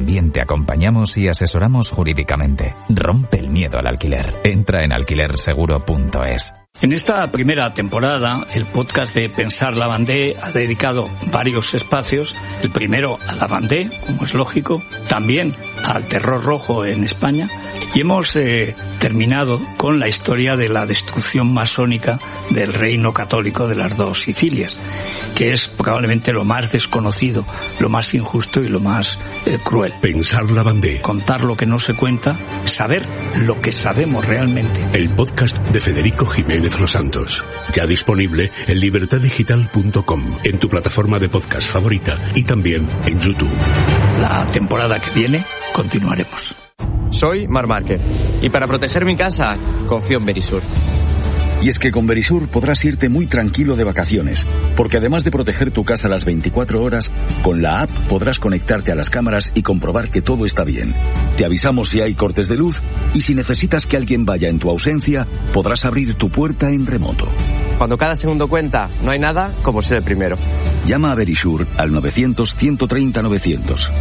También te acompañamos y asesoramos jurídicamente. Rompe el miedo al alquiler. Entra en alquilerseguro.es. En esta primera temporada, el podcast de Pensar Lavandé ha dedicado varios espacios. El primero a Lavandé, como es lógico, también al terror rojo en España. Y hemos terminado con la historia de la destrucción masónica del reino católico de las dos Sicilias, que es probablemente lo más desconocido, lo más injusto y lo más cruel. Pensar Lavandé. Contar lo que no se cuenta, saber lo que sabemos realmente. El podcast de Federico Jiménez Los Santos. Ya disponible en libertaddigital.com, en tu plataforma de podcast favorita y también en YouTube. La temporada que viene continuaremos. Soy Marc Márquez y para proteger mi casa confío en Verisur. Y es que con Verisur podrás irte muy tranquilo de vacaciones, porque además de proteger tu casa las 24 horas, con la app podrás conectarte a las cámaras y comprobar que todo está bien. Te avisamos si hay cortes de luz y si necesitas que alguien vaya en tu ausencia, podrás abrir tu puerta en remoto. Cuando cada segundo cuenta, no hay nada como ser el primero. Llama a Verisur al 900-130-900.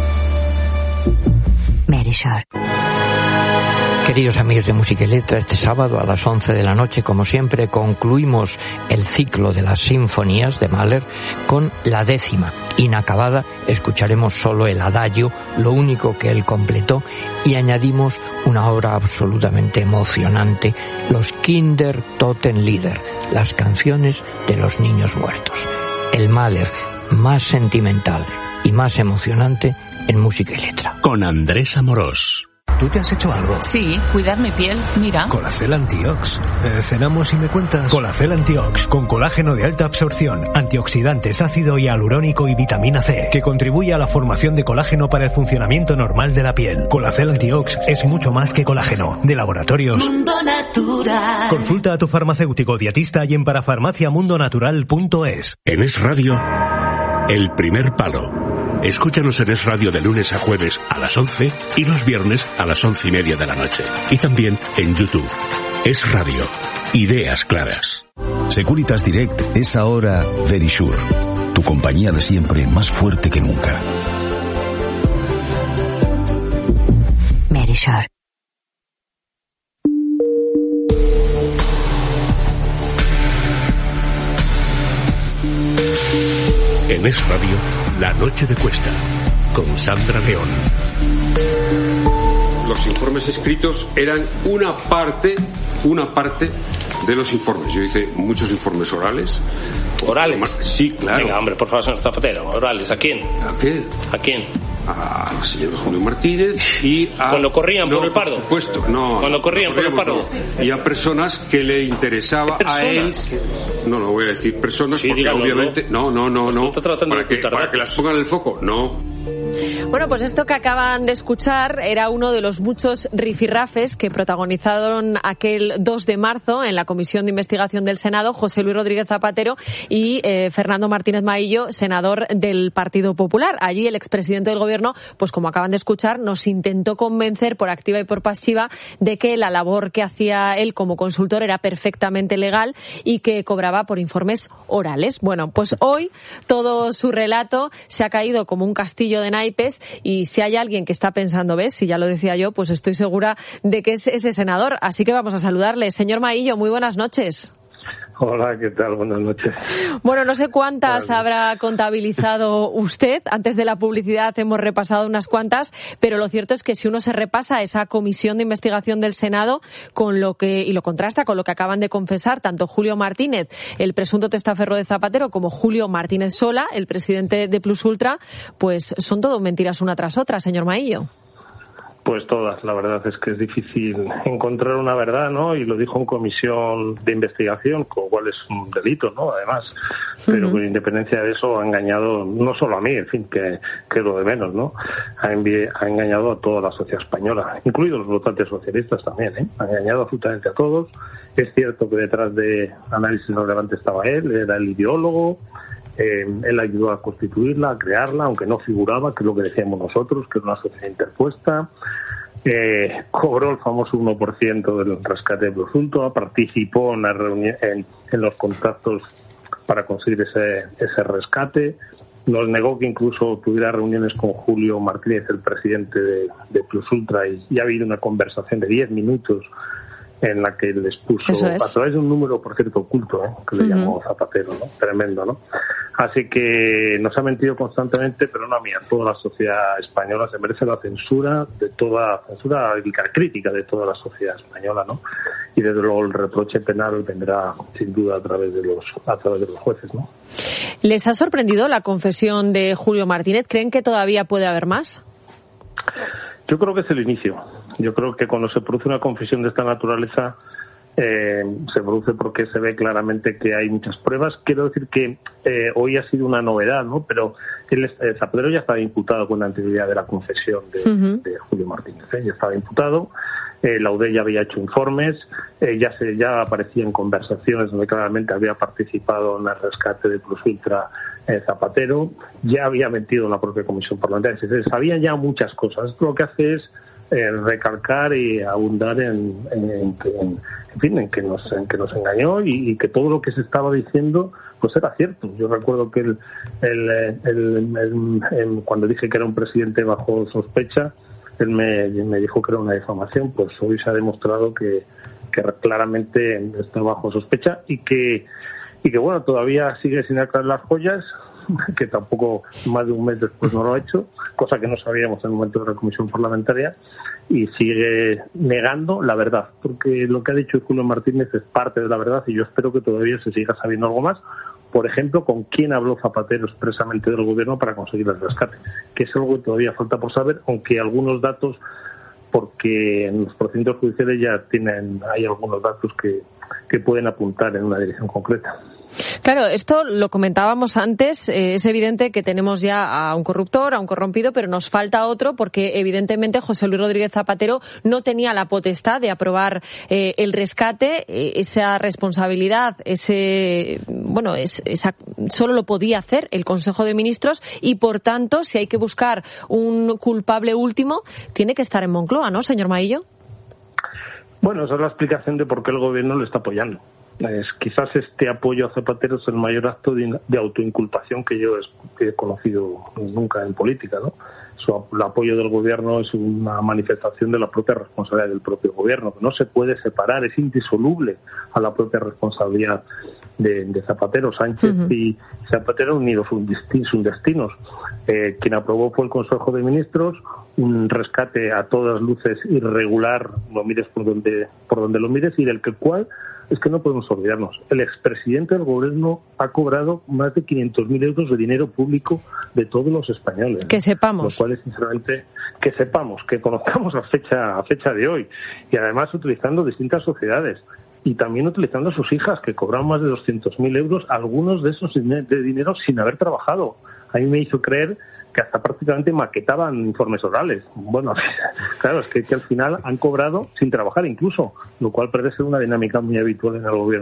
Verisur. Queridos amigos de Música y Letra, este sábado a las 11 de la noche, como siempre, concluimos el ciclo de las sinfonías de Mahler con la 10ª, inacabada. Escucharemos solo el adagio, lo único que él completó, y añadimos una obra absolutamente emocionante, los Kindertotenlieder, las canciones de los niños muertos. El Mahler más sentimental y más emocionante en Música y Letra. Con Andrés Amorós. ¿Tú te has hecho algo? Sí, cuidar mi piel, mira. Colacel Antiox. ¿Cenamos y me cuentas? Colacel Antiox, con colágeno de alta absorción, antioxidantes, ácido hialurónico y vitamina C, que contribuye a la formación de colágeno para el funcionamiento normal de la piel. Colacel Antiox es mucho más que colágeno. De Laboratorios Mundo Natural. Consulta a tu farmacéutico dietista y en parafarmaciamundonatural.es. En Es Radio, El Primer Palo. Escúchanos en Es Radio de lunes a jueves a las 11 y los viernes a las 11:30 de la noche. Y también en YouTube. Es Radio. Ideas claras. Securitas Direct es ahora Verisur. Tu compañía de siempre, más fuerte que nunca. Verisur. En Es Radio, La Noche de Cuesta, con Sandra León. Los informes escritos eran una parte de los informes. Yo hice muchos informes orales. ¿Orales? Sí, claro. Venga, hombre, por favor, señor Zapatero. ¿Orales? ¿A quién? ¿A qué? ¿A quién? Al señor Julio Martínez y a... ¿Cuando corrían por el Pardo? Por supuesto, no. ¿Cuando corrían por el Pardo? No. Y a personas que le interesaba a él... No lo voy a decir personas, sí, porque díganlo, obviamente... No. ¿Para que las pongan en el foco? No. Bueno, pues esto que acaban de escuchar era uno de los muchos rifirrafes que protagonizaron aquel 2 de marzo en la Comisión de Investigación del Senado José Luis Rodríguez Zapatero y Fernando Martínez Maillo, senador del Partido Popular. Allí el expresidente del Gobierno, pues como acaban de escuchar, nos intentó convencer por activa y por pasiva de que la labor que hacía él como consultor era perfectamente legal y que cobraba por informes orales. Bueno, pues hoy todo su relato se ha caído como un castillo de naipes y si hay alguien que está pensando, ¿ves? Si ya lo decía yo, pues estoy segura de que es ese senador. Así que vamos a saludarle. Señor Maillo, muy buenas noches. Hola, ¿qué tal? Buenas noches. Bueno, no sé cuántas habrá contabilizado usted. Antes de la publicidad hemos repasado unas cuantas, pero lo cierto es que si uno se repasa esa comisión de investigación del Senado con lo que y lo contrasta con lo que acaban de confesar tanto Julio Martínez, el presunto testaferro de Zapatero, como Julio Martínez Sola, el presidente de Plus Ultra, pues son todo mentiras una tras otra, señor Maillo. Pues todas, la verdad es que es difícil encontrar una verdad, ¿no? Y lo dijo en comisión de investigación, con lo cual es un delito, ¿no? Además, pero con independencia de eso ha engañado, no solo a mí, en fin, que es lo de menos, ¿no? Ha engañado a toda la sociedad española, incluidos los votantes socialistas también, ¿eh? Ha engañado absolutamente a todos. Es cierto que detrás de Análisis Relevante estaba él, era el ideólogo. Él ayudó a constituirla, a crearla, aunque no figuraba, que es lo que decíamos nosotros, que era una sociedad interpuesta. Cobró el famoso 1% del rescate de Plus Ultra, participó en la reunión, en los contactos para conseguir ese rescate. nos negó que incluso tuviera reuniones con Julio Martínez, el presidente de Plus Ultra, y ha habido una conversación de 10 minutos en la que les puso, a través de un número, por cierto, oculto, que le llamó Zapatero, ¿no? Tremendo, ¿no? Así que nos ha mentido constantemente, pero no a mí, a toda la sociedad española. Se merece la censura y la crítica de toda la sociedad española, ¿no? Y desde luego el reproche penal vendrá sin duda a través de los jueces, ¿no? ¿Les ha sorprendido la confesión de Julio Martínez? ¿Creen que todavía puede haber más? Yo creo que es el inicio. Yo creo que cuando se produce una confesión de esta naturaleza, se produce porque se ve claramente que hay muchas pruebas. Quiero decir que hoy ha sido una novedad, ¿no? Pero Zapatero ya estaba imputado con anterioridad de la confesión de Julio Martínez. Ya estaba imputado. La UDE ya había hecho informes, ya aparecía en conversaciones donde claramente había participado en el rescate de Plus Ultra Zapatero, ya había mentido en la propia comisión parlamentaria. Se sabían ya muchas cosas. Esto lo que hace es recalcar y abundar en que nos engañó y que todo lo que se estaba diciendo pues era cierto. Yo recuerdo que cuando dije que era un presidente bajo sospecha, él me dijo que era una difamación. Pues hoy se ha demostrado que claramente está bajo sospecha y que bueno, todavía sigue sin aclarar las joyas, que tampoco más de un mes después no lo ha hecho, cosa que no sabíamos en el momento de la comisión parlamentaria, y sigue negando la verdad, porque lo que ha dicho Julio Martínez es parte de la verdad y yo espero que todavía se siga sabiendo algo más. Por ejemplo, con quién habló Zapatero expresamente del gobierno para conseguir el rescate, que es algo que todavía falta por saber, aunque algunos datos, porque en los procedimientos judiciales ya hay algunos datos que pueden apuntar en una dirección concreta. Claro, esto lo comentábamos antes, es evidente que tenemos ya a un corruptor, a un corrompido, pero nos falta otro porque evidentemente José Luis Rodríguez Zapatero no tenía la potestad de aprobar el rescate, esa responsabilidad, solo lo podía hacer el Consejo de Ministros y por tanto, si hay que buscar un culpable último, tiene que estar en Moncloa, ¿no, señor Maillo? Bueno, esa es la explicación de por qué el gobierno le está apoyando. Quizás este apoyo a Zapatero es el mayor acto de autoinculpación que yo he conocido nunca en política, ¿no? El apoyo del gobierno es una manifestación de la propia responsabilidad del propio gobierno, que no se puede separar, es indisoluble a la propia responsabilidad de Zapatero. Sánchez y Zapatero han unido sus destinos. Quien aprobó fue el Consejo de Ministros, un rescate a todas luces irregular, lo mires por donde lo mires, y del cual es que no podemos olvidarnos. El expresidente del gobierno ha cobrado más de 500.000 euros de dinero público de todos los españoles. Que sepamos. Lo cual es, sinceramente, que sepamos, que conozcamos a fecha de hoy. Y además utilizando distintas sociedades. Y también utilizando a sus hijas, que cobraron más de 200.000 euros, algunos de esos de dinero sin haber trabajado. A mí me hizo creer que hasta prácticamente maquetaban informes orales. Bueno, claro, es que al final han cobrado sin trabajar incluso, lo cual parece ser una dinámica muy habitual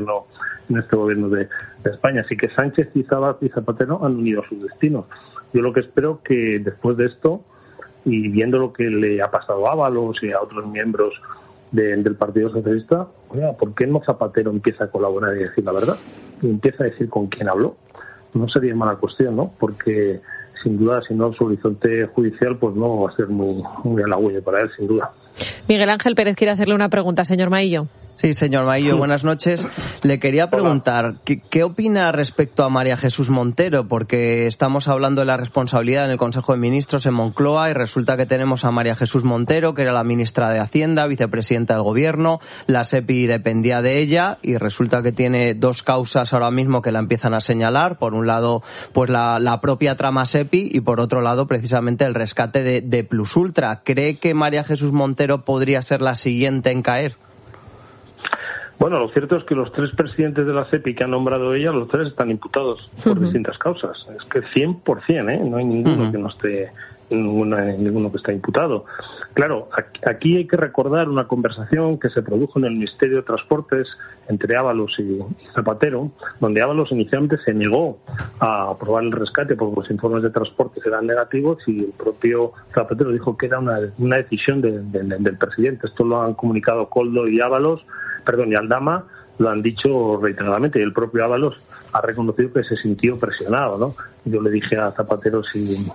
en este gobierno de España. Así que Sánchez y Zapatero han unido sus destinos. Yo lo que espero que después de esto, y viendo lo que le ha pasado a Ábalos y a otros miembros del Partido Socialista, oiga, ¿por qué no Zapatero empieza a colaborar y decir la verdad? Y empieza a decir con quién habló. No sería mala cuestión, ¿no? Porque sin duda, si no, su horizonte judicial pues no va a ser muy halagüeño para él, sin duda. Miguel Ángel Pérez quiere hacerle una pregunta, señor Maillo. Sí, señor Maillo, buenas noches. Le quería preguntar, ¿qué opina respecto a María Jesús Montero? Porque estamos hablando de la responsabilidad en el Consejo de Ministros en Moncloa y resulta que tenemos a María Jesús Montero, que era la ministra de Hacienda, vicepresidenta del Gobierno, la SEPI dependía de ella y resulta que tiene dos causas ahora mismo que la empiezan a señalar. Por un lado, pues la propia trama SEPI y por otro lado, precisamente el rescate de Plus Ultra. ¿Cree que María Jesús Montero podría ser la siguiente en caer? Bueno, lo cierto es que los tres presidentes de la SEPI que ha nombrado ella, los tres están imputados por distintas causas. Es que 100%, no hay ninguno que no esté, ninguno que está imputado. Claro, aquí hay que recordar una conversación que se produjo en el Ministerio de Transportes entre Ábalos y Zapatero, donde Ábalos inicialmente se negó a aprobar el rescate porque los informes de transportes eran negativos y el propio Zapatero dijo que era una decisión del presidente. Esto lo han comunicado Koldo y Aldama, lo han dicho reiteradamente, y el propio Ábalos ha reconocido que se sintió presionado, ¿no? Yo le dije a Zapatero si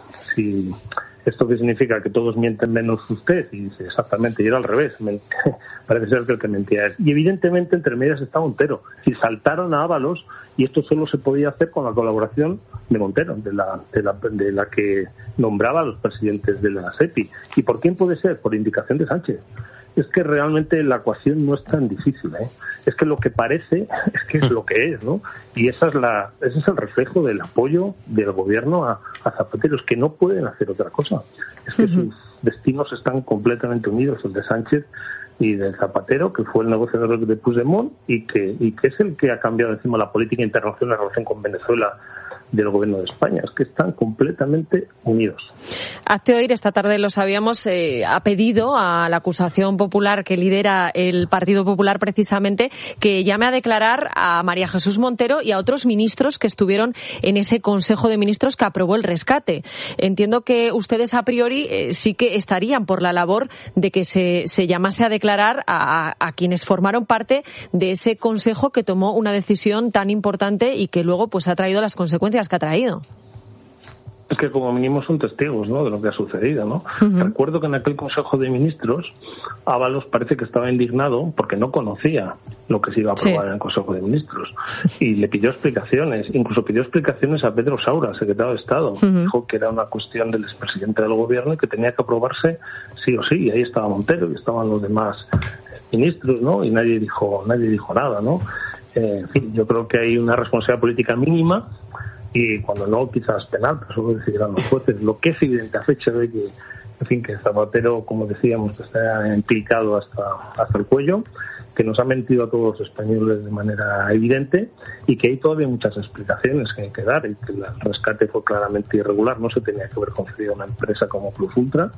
¿esto qué significa? Que todos mienten menos usted. Y dice, exactamente, y era al revés. Parece ser que el que mentía es. Y evidentemente entre medias está Montero. Y saltaron a Ábalos, y esto solo se podía hacer con la colaboración de Montero, de la que nombraba a los presidentes de la SEPI. ¿Y por quién puede ser? Por indicación de Sánchez. Es que realmente la ecuación no es tan difícil, ¿eh? Es que lo que parece es que es lo que es, ¿no? Y ese es el reflejo del apoyo del gobierno a Zapatero, es que no pueden hacer otra cosa. Es que sus destinos están completamente unidos, el de Sánchez y de Zapatero, que fue el negociador de Puigdemont y que es el que ha cambiado encima la política internacional, la relación con Venezuela del gobierno de España. Es que están completamente unidos. Hazte oír, esta tarde lo sabíamos, ha pedido a la acusación popular que lidera el Partido Popular precisamente que llame a declarar a María Jesús Montero y a otros ministros que estuvieron en ese Consejo de Ministros que aprobó el rescate. Entiendo que ustedes a priori sí que estarían por la labor de que se llamase a declarar a quienes formaron parte de ese Consejo que tomó una decisión tan importante y que luego pues ha traído las consecuencias que ha traído. Es que como mínimo son testigos, ¿no?, de lo que ha sucedido, ¿no? Recuerdo que en aquel Consejo de Ministros Ábalos parece que estaba indignado porque no conocía lo que se iba a aprobar en el Consejo de Ministros y le pidió explicaciones, incluso pidió explicaciones a Pedro Saura, secretario de Estado. Dijo que era una cuestión del expresidente del gobierno y que tenía que aprobarse sí o sí, y ahí estaba Montero y estaban los demás ministros, ¿no? Y nadie dijo nada, ¿no? En fin, yo creo que hay una responsabilidad política mínima y cuando no, quizás penal, pero eso lo decidirán los jueces. Lo que es evidente a fecha de que, en fin, que Zapatero, como decíamos, que está implicado hasta el cuello, que nos ha mentido a todos los españoles de manera evidente y que hay todavía muchas explicaciones que hay que dar y que el rescate fue claramente irregular, no se tenía que haber concedido a una empresa como Plus Ultra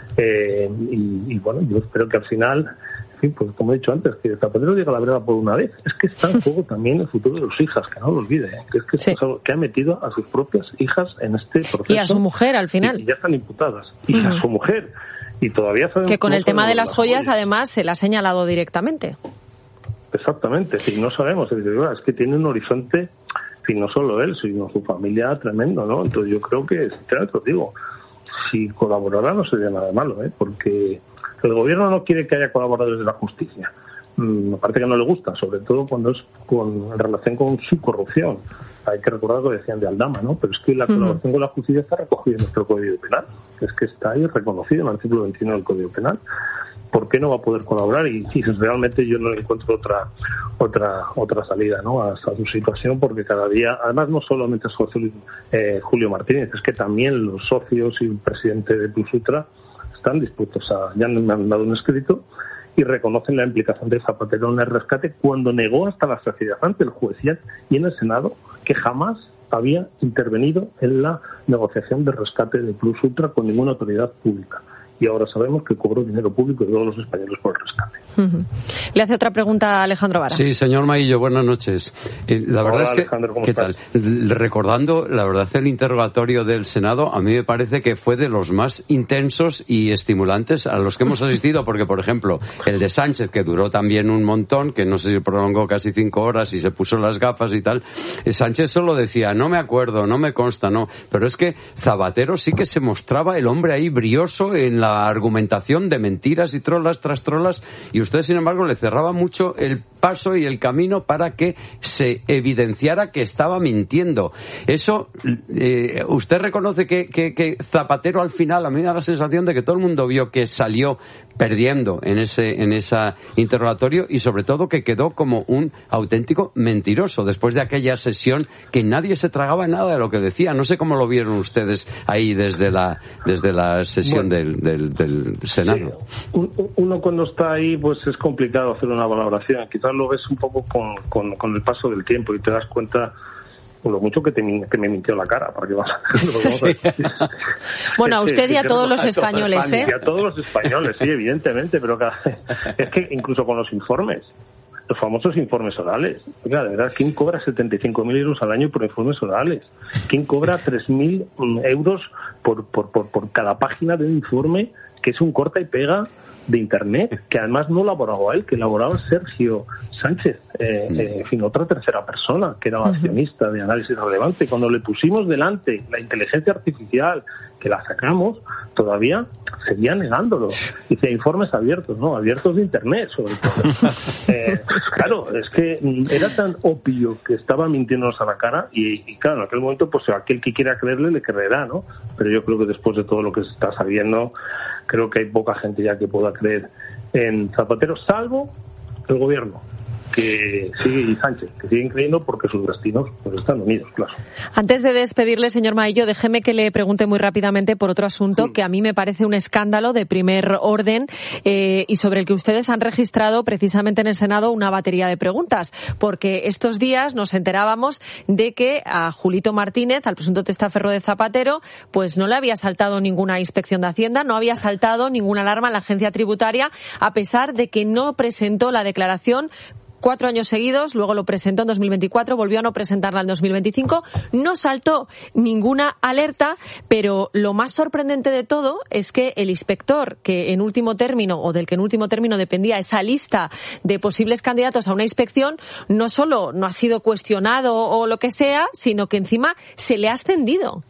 y bueno, yo espero que al final, en fin, pues como he dicho antes, que Zapatero diga la verdad por una vez. Es que está en juego también el futuro de sus hijas, que no lo olvide, que es que esto es algo que ha metido a sus propias hijas en este proceso. Y a su mujer al final. Y ya están imputadas. Y a su mujer. Y todavía sabemos que con el tema de las joyas además se la ha señalado directamente. Exactamente, sí, no sabemos. Es que tiene un horizonte, y no solo él, sino su familia tremendo, ¿no? Entonces yo creo que, sinceramente os digo, si colaborara no sería nada malo, ¿eh? Porque el gobierno no quiere que haya colaboradores de la justicia. Me parece que no le gusta, sobre todo cuando es en relación con su corrupción. Hay que recordar lo que decían de Aldama, ¿no? Pero es que la colaboración con la justicia está recogida en nuestro Código Penal. Es que está ahí reconocido en el artículo 21 del Código Penal. ¿Por qué no va a poder colaborar? Y realmente yo no encuentro otra salida, ¿no?, a su situación, porque cada día, además no solamente es Julio Martínez, es que también los socios y el presidente de Plus Ultra están dispuestos ya me han dado un escrito y reconocen la implicación de Zapatero en el rescate cuando negó hasta la saciedad ante el juez y en el Senado que jamás había intervenido en la negociación de rescate de Plus Ultra con ninguna autoridad pública. Y ahora sabemos que cobró dinero público de todos los españoles por el rescate. Le hace otra pregunta a Alejandro Vara. Sí, señor Maillo, buenas noches. La verdad es que, Alejandro, ¿cómo ¿qué estás? tal? Recordando, la verdad, el interrogatorio del Senado, a mí me parece que fue de los más intensos y estimulantes a los que hemos asistido, porque, por ejemplo, el de Sánchez, que duró también un montón, que no sé si prolongó casi 5 horas y se puso las gafas y tal, Sánchez solo decía, no me acuerdo, no me consta, no. Pero es que Zapatero sí que se mostraba el hombre ahí brioso en la argumentación de mentiras y trolas tras trolas, y usted, sin embargo, le cerraba mucho el paso y el camino para que se evidenciara que estaba mintiendo. Eso, usted reconoce que Zapatero al final, a mí me da la sensación de que todo el mundo vio que salió perdiendo en ese interrogatorio y sobre todo que quedó como un auténtico mentiroso después de aquella sesión que nadie se tragaba nada de lo que decía. No sé cómo lo vieron ustedes ahí desde la sesión del Senado. Sí. Uno cuando está ahí pues es complicado hacer una valoración. Quizás lo ves un poco con el paso del tiempo y te das cuenta por lo mucho que me mintió la cara, para que vamos a Bueno, a usted y a todos los españoles, ¿eh? Y a todos los españoles, sí, evidentemente, pero es que incluso con los informes, los famosos informes orales. Oiga, de verdad, ¿quién cobra 75.000 euros al año por informes orales? ¿Quién cobra 3.000 euros por cada página de un informe que es un corta y pega de Internet, que además no elaboraba él, que elaboraba Sergio Sánchez, en fin, otra tercera persona, que era accionista de Análisis Relevante. Cuando le pusimos delante la inteligencia artificial, que la sacamos, todavía seguía negándolo. Dice, informes abiertos, ¿no? Abiertos de Internet, sobre todo. Claro, es que era tan obvio que estaba mintiéndonos a la cara y claro, en aquel momento, pues aquel que quiera creerle, le creerá, ¿no? Pero yo creo que después de todo lo que se está sabiendo, creo que hay poca gente ya que pueda creer en Zapatero, salvo el gobierno, que sigue, y Sánchez, que siguen creyendo porque sus destinos pues están unidos, claro. Antes de despedirle, señor Maillo, déjeme que le pregunte muy rápidamente por otro asunto que a mí me parece un escándalo de primer orden y sobre el que ustedes han registrado precisamente en el Senado una batería de preguntas, porque estos días nos enterábamos de que a Julito Martínez, al presunto testaferro de Zapatero, pues no le había saltado ninguna inspección de Hacienda, no había saltado ninguna alarma en la agencia tributaria, a pesar de que no presentó la declaración 4 años seguidos, luego lo presentó en 2024, volvió a no presentarla en 2025, no saltó ninguna alerta, pero lo más sorprendente de todo es que el inspector que en último término, o del que en último término dependía esa lista de posibles candidatos a una inspección, no solo no ha sido cuestionado o lo que sea, sino que encima se le ha ascendido.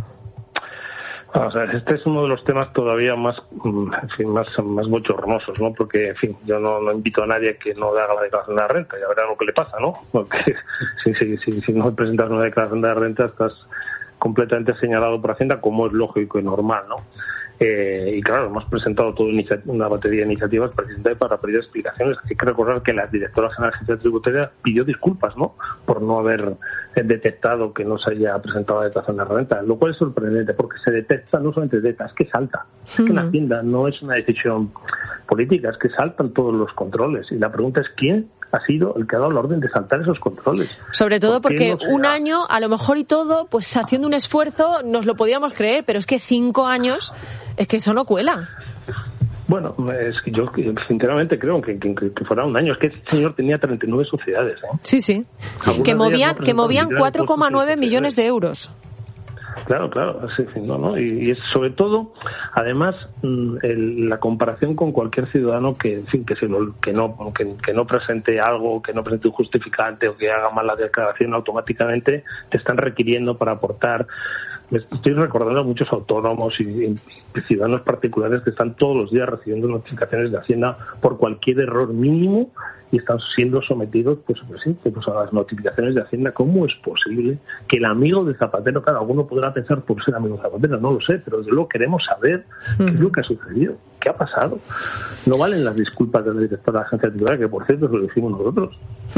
O sea, este es uno de los temas todavía más, en fin, más bochornosos, ¿no? Porque, en fin, yo no invito a nadie que no haga la declaración de la renta, ya verá lo que le pasa, ¿no? Porque si no presentas una declaración de la renta estás completamente señalado por Hacienda, como es lógico y normal, ¿no? Y claro, hemos presentado toda una batería de iniciativas precisamente para pedir explicaciones. Hay que recordar que la directora general de la agencia tributaria pidió disculpas, ¿no?, por no haber detectado que no se haya presentado la declaración de la renta, lo cual es sorprendente porque se detecta, no solamente detecta, es que salta. Es que en Hacienda no es una decisión política, es que saltan todos los controles y la pregunta es ¿quién ha sido el que ha dado la orden de saltar esos controles? Sobre todo porque un año, a lo mejor y todo, pues haciendo un esfuerzo nos lo podíamos creer, pero es que 5 años, es que eso no cuela. Bueno, es que yo sinceramente creo que fuera un año. Es que ese señor tenía 39 sociedades, ¿eh? Sí. Que movían 4,9 millones de euros. Claro, sí, no. Y es sobre todo, además, la comparación con cualquier ciudadano que no presente algo, que no presente un justificante o que haga mal la declaración, automáticamente te están requiriendo para aportar. Estoy recordando a muchos autónomos y ciudadanos particulares que están todos los días recibiendo notificaciones de Hacienda por cualquier error mínimo y están siendo sometidos pues a las notificaciones de Hacienda. ¿Cómo es posible que el amigo de Zapatero, cada uno podrá pensar por ser amigo de Zapatero, no lo sé, pero desde luego queremos saber qué es lo que ha sucedido, qué ha pasado? No valen las disculpas del director de la agencia tributaria, que por cierto lo decimos nosotros.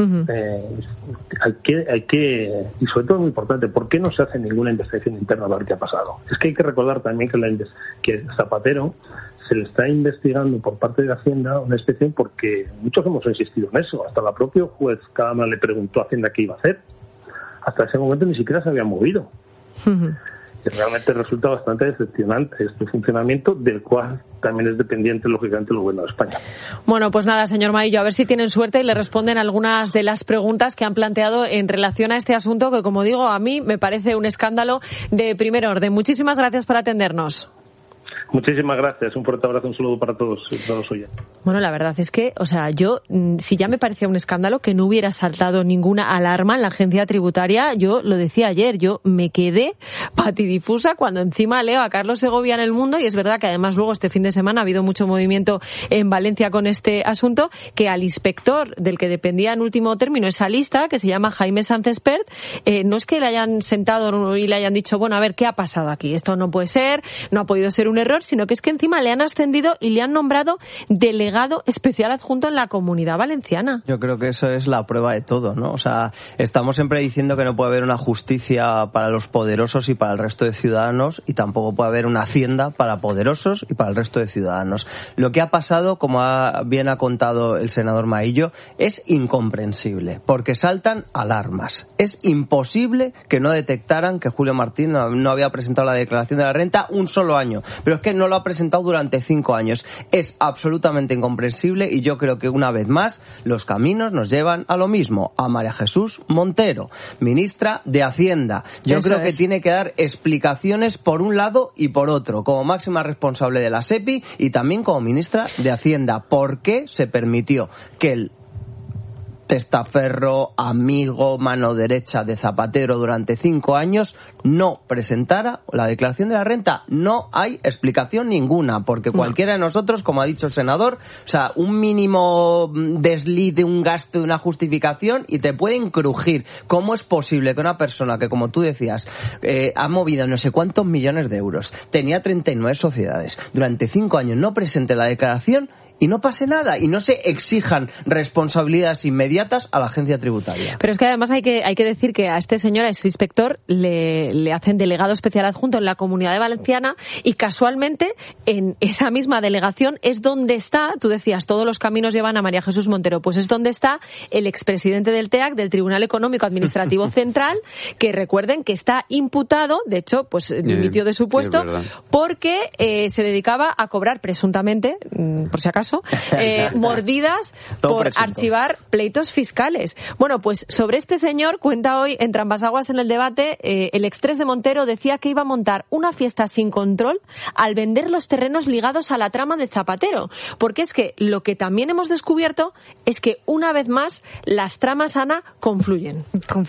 Hay que, y sobre todo muy importante, ¿por qué no se hace ninguna investigación interna a ver qué ha pasado? Es que hay que recordar también que Zapatero se le está investigando por parte de Hacienda una inspección porque muchos hemos insistido en eso. Hasta la propia juez Cámara le preguntó a Hacienda qué iba a hacer. Hasta ese momento ni siquiera se había movido. Y realmente resulta bastante decepcionante este funcionamiento, del cual también es dependiente, lógicamente, el gobierno de España. Bueno, pues nada, señor Maillo, a ver si tienen suerte y le responden algunas de las preguntas que han planteado en relación a este asunto, que, como digo, a mí me parece un escándalo de primer orden. Muchísimas gracias por atendernos. Muchísimas gracias, un fuerte abrazo, un saludo para todos oyentes. Bueno, la verdad es que, o sea, yo, si ya me parecía un escándalo que no hubiera saltado ninguna alarma en la agencia tributaria, yo lo decía ayer, yo me quedé patidifusa cuando encima leo a Carlos Segovia en El Mundo, y es verdad que además luego este fin de semana ha habido mucho movimiento en Valencia con este asunto, que al inspector del que dependía en último término esa lista, que se llama Jaime Sánchez-Pert, no es que le hayan sentado y le hayan dicho, bueno, a ver, ¿qué ha pasado aquí? Esto no puede ser, no ha podido ser un error, sino que es que encima le han ascendido y le han nombrado delegado especial adjunto en la Comunidad Valenciana. Yo creo que eso es la prueba de todo, ¿no? O sea, estamos siempre diciendo que no puede haber una justicia para los poderosos y para el resto de ciudadanos, y tampoco puede haber una hacienda para poderosos y para el resto de ciudadanos. Lo que ha pasado, como bien ha contado el senador Maillo, es incomprensible, porque saltan alarmas. Es imposible que no detectaran que Julio Martín no había presentado la declaración de la renta un solo año. Pero es que que no lo ha presentado durante 5 años. Es absolutamente incomprensible y yo creo que una vez más los caminos nos llevan a lo mismo, a María Jesús Montero, ministra de Hacienda. Yo creo que tiene que dar explicaciones por un lado y por otro, como máxima responsable de la SEPI y también como ministra de Hacienda. ¿Por qué se permitió que el testaferro, amigo, mano derecha de Zapatero durante 5 años no presentara la declaración de la renta? No hay explicación ninguna, porque cualquiera de nosotros, como ha dicho el senador, o sea, un mínimo desliz de un gasto, de una justificación y te pueden crujir. ¿Cómo es posible que una persona que, como tú decías, ha movido no sé cuántos millones de euros, tenía 39 sociedades, durante 5 años no presente la declaración y no pase nada y no se exijan responsabilidades inmediatas a la agencia tributaria? Pero es que además hay que decir que a este señor, a este inspector, le hacen delegado especial adjunto en la Comunidad Valenciana y casualmente en esa misma delegación es donde está, tú decías, todos los caminos llevan a María Jesús Montero, pues es donde está el expresidente del TEAC, del Tribunal Económico Administrativo Central, que recuerden que está imputado, de hecho, pues dimitió de su puesto, porque se dedicaba a cobrar presuntamente, por si acaso, mordidas por archivar pleitos fiscales. Bueno, pues sobre este señor cuenta hoy en Trambasaguas en el debate, el extres de Montero decía que iba a montar una fiesta sin control al vender los terrenos ligados a la trama de Zapatero, porque es que lo que también hemos descubierto es que una vez más las tramas, Ana, confluyen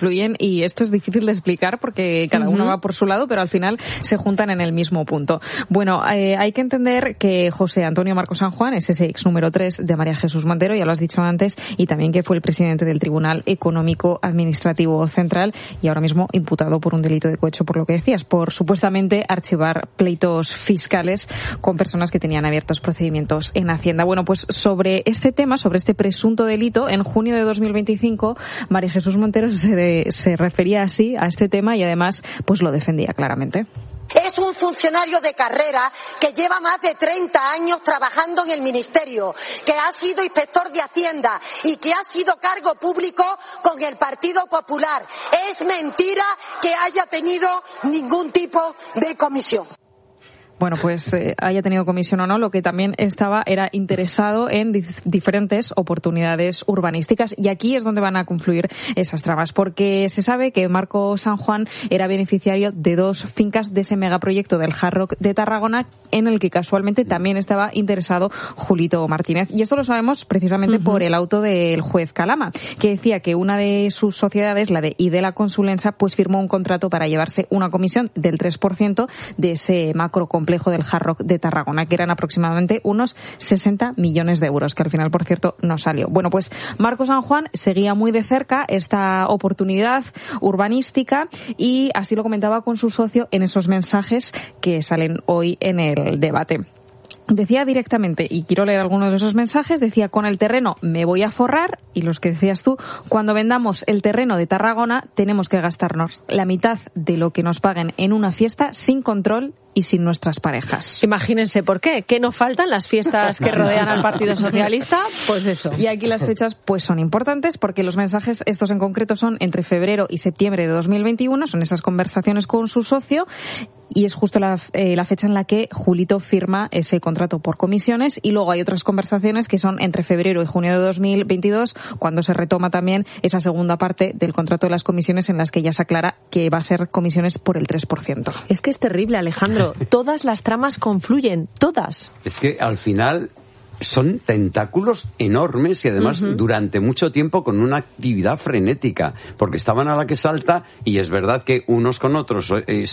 y esto es difícil de explicar porque cada uno va por su lado, pero al final se juntan en el mismo punto. Bueno, hay que entender que José Antonio Marcos San Juan es ese ex número 3 de María Jesús Montero, ya lo has dicho antes, y también que fue el presidente del Tribunal Económico Administrativo Central y ahora mismo imputado por un delito de cohecho, por lo que decías, por supuestamente archivar pleitos fiscales con personas que tenían abiertos procedimientos en Hacienda. Bueno, pues sobre este tema, sobre este presunto delito, en junio de 2025 María Jesús Montero se refería así a este tema y además pues lo defendía claramente. Es un funcionario de carrera que lleva más de 30 años trabajando en el Ministerio, que ha sido inspector de Hacienda y que ha sido cargo público con el Partido Popular. Es mentira que haya tenido ningún tipo de comisión. Bueno, pues haya tenido comisión o no, lo que también era interesado en diferentes oportunidades urbanísticas y aquí es donde van a confluir esas tramas, porque se sabe que Marco San Juan era beneficiario de 2 fincas de ese megaproyecto del Hard Rock de Tarragona en el que casualmente también estaba interesado Julito Martínez. Y esto lo sabemos precisamente por el auto del juez Calama, que decía que una de sus sociedades, la de Idela Consulenza, pues firmó un contrato para llevarse una comisión del 3% de ese macrocomplejo del Hard Rock de Tarragona, que eran aproximadamente unos 60 millones de euros, que al final, por cierto, no salió. Bueno, pues Marco San Juan seguía muy de cerca esta oportunidad urbanística y así lo comentaba con su socio en esos mensajes que salen hoy en el debate. Decía directamente, y quiero leer algunos de esos mensajes, decía: con el terreno me voy a forrar, y los que decías tú, cuando vendamos el terreno de Tarragona tenemos que gastarnos la mitad de lo que nos paguen en una fiesta sin control y sin nuestras parejas. Imagínense por qué, que no faltan las fiestas que rodean al Partido Socialista, pues eso. Y aquí las fechas pues son importantes porque los mensajes estos en concreto son entre febrero y septiembre de 2021, son esas conversaciones con su socio y es justo la fecha en la que Julito firma ese contrato por comisiones y luego hay otras conversaciones que son entre febrero y junio de 2022 cuando se retoma también esa segunda parte del contrato de las comisiones en las que ya se aclara que va a ser comisiones por el 3%. Es que es terrible, Alejandro. Todas las tramas confluyen, todas. Es que al final son tentáculos enormes y además durante mucho tiempo con una actividad frenética, porque estaban a la que salta y es verdad que unos con otros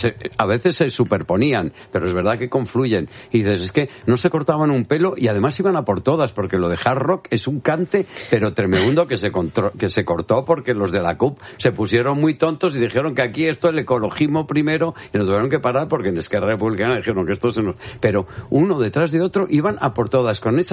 a veces se superponían, pero es verdad que confluyen. Y dices, es que no se cortaban un pelo y además iban a por todas, porque lo de Hard Rock es un cante, pero tremendo que se cortó porque los de la CUP se pusieron muy tontos y dijeron que aquí esto es el ecologismo primero y nos tuvieron que parar porque en Esquerra Republicana dijeron que esto se nos... Pero uno detrás de otro iban a por todas, con esas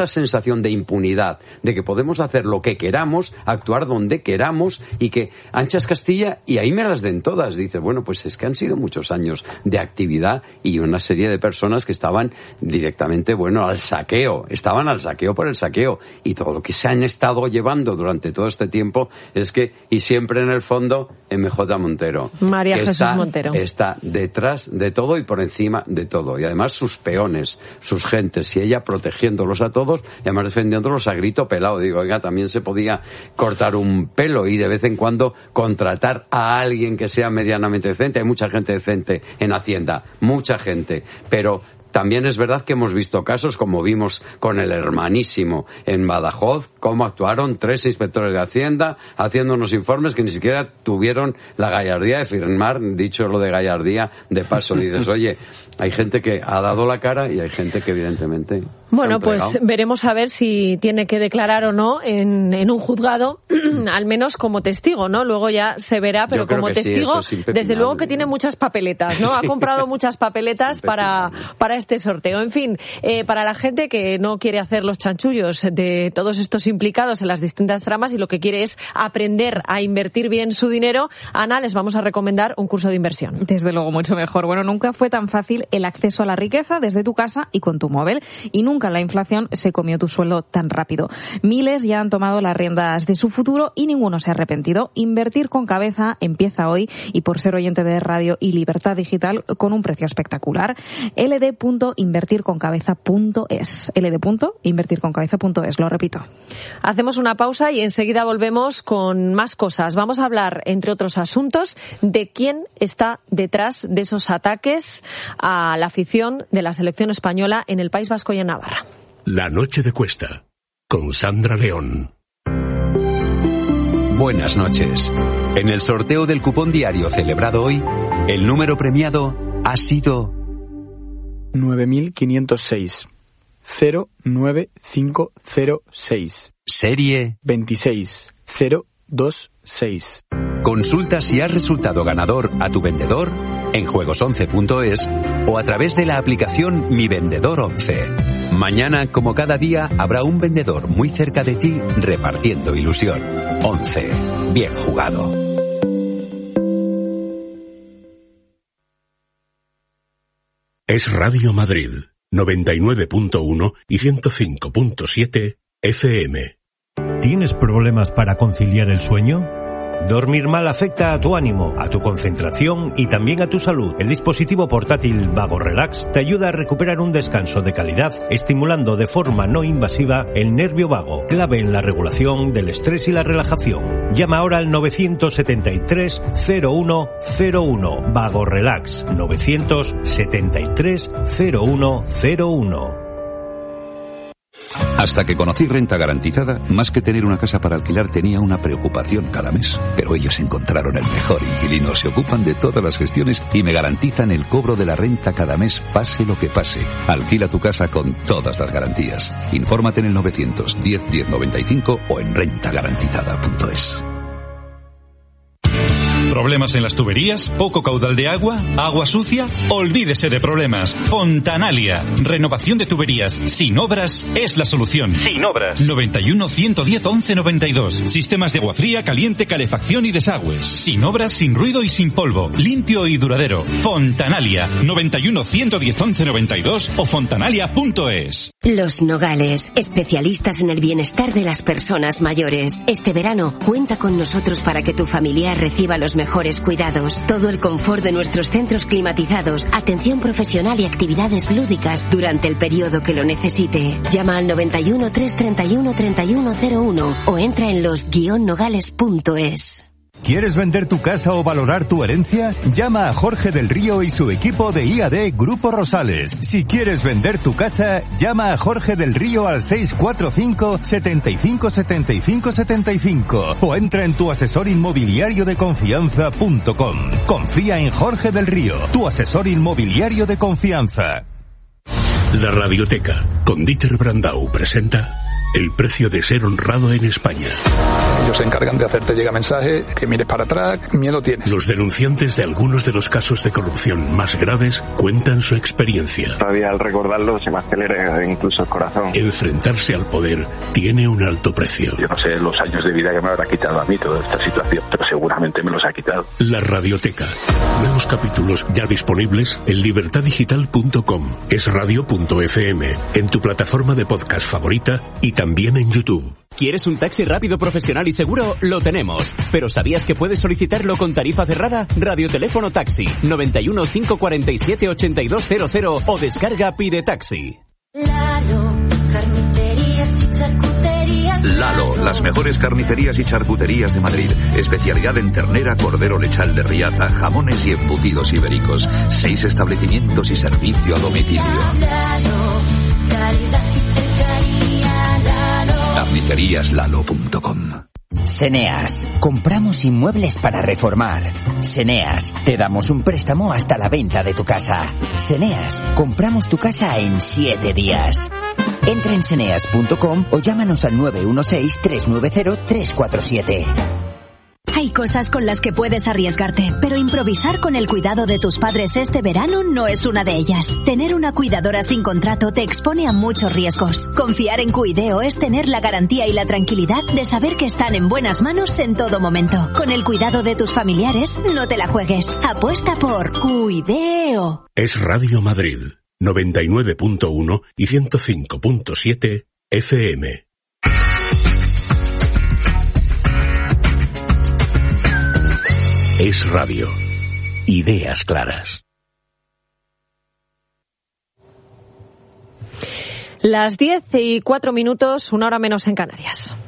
esa sensación de impunidad, de que podemos hacer lo que queramos, actuar donde queramos y que anchas Castilla y ahí me las den todas. Dices, bueno, pues es que han sido muchos años de actividad y una serie de personas que estaban directamente, al saqueo. Estaban al saqueo por el saqueo. Y todo lo que se han estado llevando durante todo este tiempo es que, y siempre en el fondo, MJ Montero. María Jesús Montero. Está detrás de todo y por encima de todo. Y además sus peones, sus gentes, y ella protegiéndolos a todos y además defendiéndolos a grito pelado. Digo, oiga, también se podía cortar un pelo y de vez en cuando contratar a alguien que sea medianamente decente. Hay mucha gente decente en Hacienda, mucha gente, pero también es verdad que hemos visto casos, como vimos con el hermanísimo en Badajoz, cómo actuaron 3 inspectores de Hacienda haciendo unos informes que ni siquiera tuvieron la gallardía de firmar. Dicho lo de gallardía, de paso dices, oye, hay gente que ha dado la cara y hay gente que evidentemente... Bueno, pues veremos a ver si tiene que declarar o no en un juzgado, al menos como testigo, ¿no? Luego ya se verá, pero como testigo, sí, desde luego que tiene muchas papeletas, ¿no? Sí. Ha comprado muchas papeletas para este sorteo. En fin, para la gente que no quiere hacer los chanchullos de todos estos implicados en las distintas tramas y lo que quiere es aprender a invertir bien su dinero, Ana, les vamos a recomendar un curso de inversión. Desde luego, mucho mejor. Bueno, nunca fue tan fácil el acceso a la riqueza desde tu casa y con tu móvil. Y nunca la inflación se comió tu sueldo tan rápido. Miles ya han tomado las riendas de su futuro y ninguno se ha arrepentido. Invertir con cabeza empieza hoy y por ser oyente de Radio y Libertad Digital con un precio espectacular. ld.invertirconcabeza.es. ld.invertirconcabeza.es, lo repito. Hacemos una pausa y enseguida volvemos con más cosas. Vamos a hablar, entre otros asuntos, de quién está detrás de esos ataques a la afición de la selección española en el País Vasco y en Navarra. La noche de Cuesta, con Sandra León. Buenas noches. En el sorteo del cupón diario celebrado hoy, el número premiado ha sido 9506 09506. Serie 26026. Consulta si has resultado ganador a tu vendedor en juegos11.es o a través de la aplicación Mi Vendedor 11. Mañana, como cada día, habrá un vendedor muy cerca de ti repartiendo ilusión. 11. Bien jugado. Es Radio Madrid, 99.1 y 105.7 FM. ¿Tienes problemas para conciliar el sueño? Dormir mal afecta a tu ánimo, a tu concentración y también a tu salud. El dispositivo portátil Vago Relax te ayuda a recuperar un descanso de calidad, estimulando de forma no invasiva el nervio vago, clave en la regulación del estrés y la relajación. Llama ahora al 973 0101. Vago Relax, 973 0101. Hasta que conocí Renta Garantizada, más que tener una casa para alquilar tenía una preocupación cada mes. Pero ellos encontraron el mejor inquilino, se ocupan de todas las gestiones y me garantizan el cobro de la renta cada mes, pase lo que pase. Alquila tu casa con todas las garantías. Infórmate en el 910 1095 o en rentagarantizada.es. ¿Problemas en las tuberías? ¿Poco caudal de agua? ¿Agua sucia? Olvídese de problemas. Fontanalia. Renovación de tuberías sin obras es la solución. Sin obras. 91 110 11 92. Sistemas de agua fría, caliente, calefacción y desagües. Sin obras, sin ruido y sin polvo. Limpio y duradero. Fontanalia. 91 110 11 92 o fontanalia.es. Los Nogales. Especialistas en el bienestar de las personas mayores. Este verano cuenta con nosotros para que tu familiar reciba los mejores cuidados, todo el confort de nuestros centros climatizados, atención profesional y actividades lúdicas durante el periodo que lo necesite. Llama al 91 331 3101 o entra en los-nogales.es. ¿Quieres vender tu casa o valorar tu herencia? Llama a Jorge del Río y su equipo de IAD Grupo Rosales. Si quieres vender tu casa, llama a Jorge del Río al 645 75 75 75 o entra en tuasesorinmobiliariodeconfianza.com. Confía en Jorge del Río, tu asesor inmobiliario de confianza. La Radioteca, con Dieter Brandau, presenta el precio de ser honrado en España. Ellos se encargan de hacerte llegar mensaje, que mires para atrás, miedo tienes. Los denunciantes de algunos de los casos de corrupción más graves cuentan su experiencia. Todavía al recordarlo se me acelera incluso el corazón. Enfrentarse al poder tiene un alto precio. Yo no sé los años de vida que me habrá quitado a mí toda esta situación, pero seguramente me los ha quitado. La Radioteca. Nuevos capítulos ya disponibles en libertadigital.com, esradio.fm, en tu plataforma de podcast favorita y también en YouTube. ¿Quieres un taxi rápido, profesional y seguro? Lo tenemos. ¿Pero sabías que puedes solicitarlo con tarifa cerrada? Radioteléfono Taxi 91 547 8200 o descarga Pide Taxi. Lalo, carnicerías y charcuterías. Lalo, las mejores carnicerías y charcuterías de Madrid. Especialidad en ternera, cordero lechal de Riaza, jamones y embutidos ibéricos. 6 establecimientos y servicio a domicilio. Lalo, calidad y cercanía. Lalo. Carniceríaslalo.com. Seneas, compramos inmuebles para reformar. Seneas, te damos un préstamo hasta la venta de tu casa. Seneas, compramos tu casa en 7 días. Entra en seneas.com o llámanos al 916-390-347. Hay cosas con las que puedes arriesgarte, pero improvisar con el cuidado de tus padres este verano no es una de ellas. Tener una cuidadora sin contrato te expone a muchos riesgos. Confiar en Cuideo es tener la garantía y la tranquilidad de saber que están en buenas manos en todo momento. Con el cuidado de tus familiares, no te la juegues. Apuesta por Cuideo. Es Radio Madrid, 99.1 y 105.7 FM. Es Radio. Ideas claras. Las 10:04, 1 hora menos en Canarias.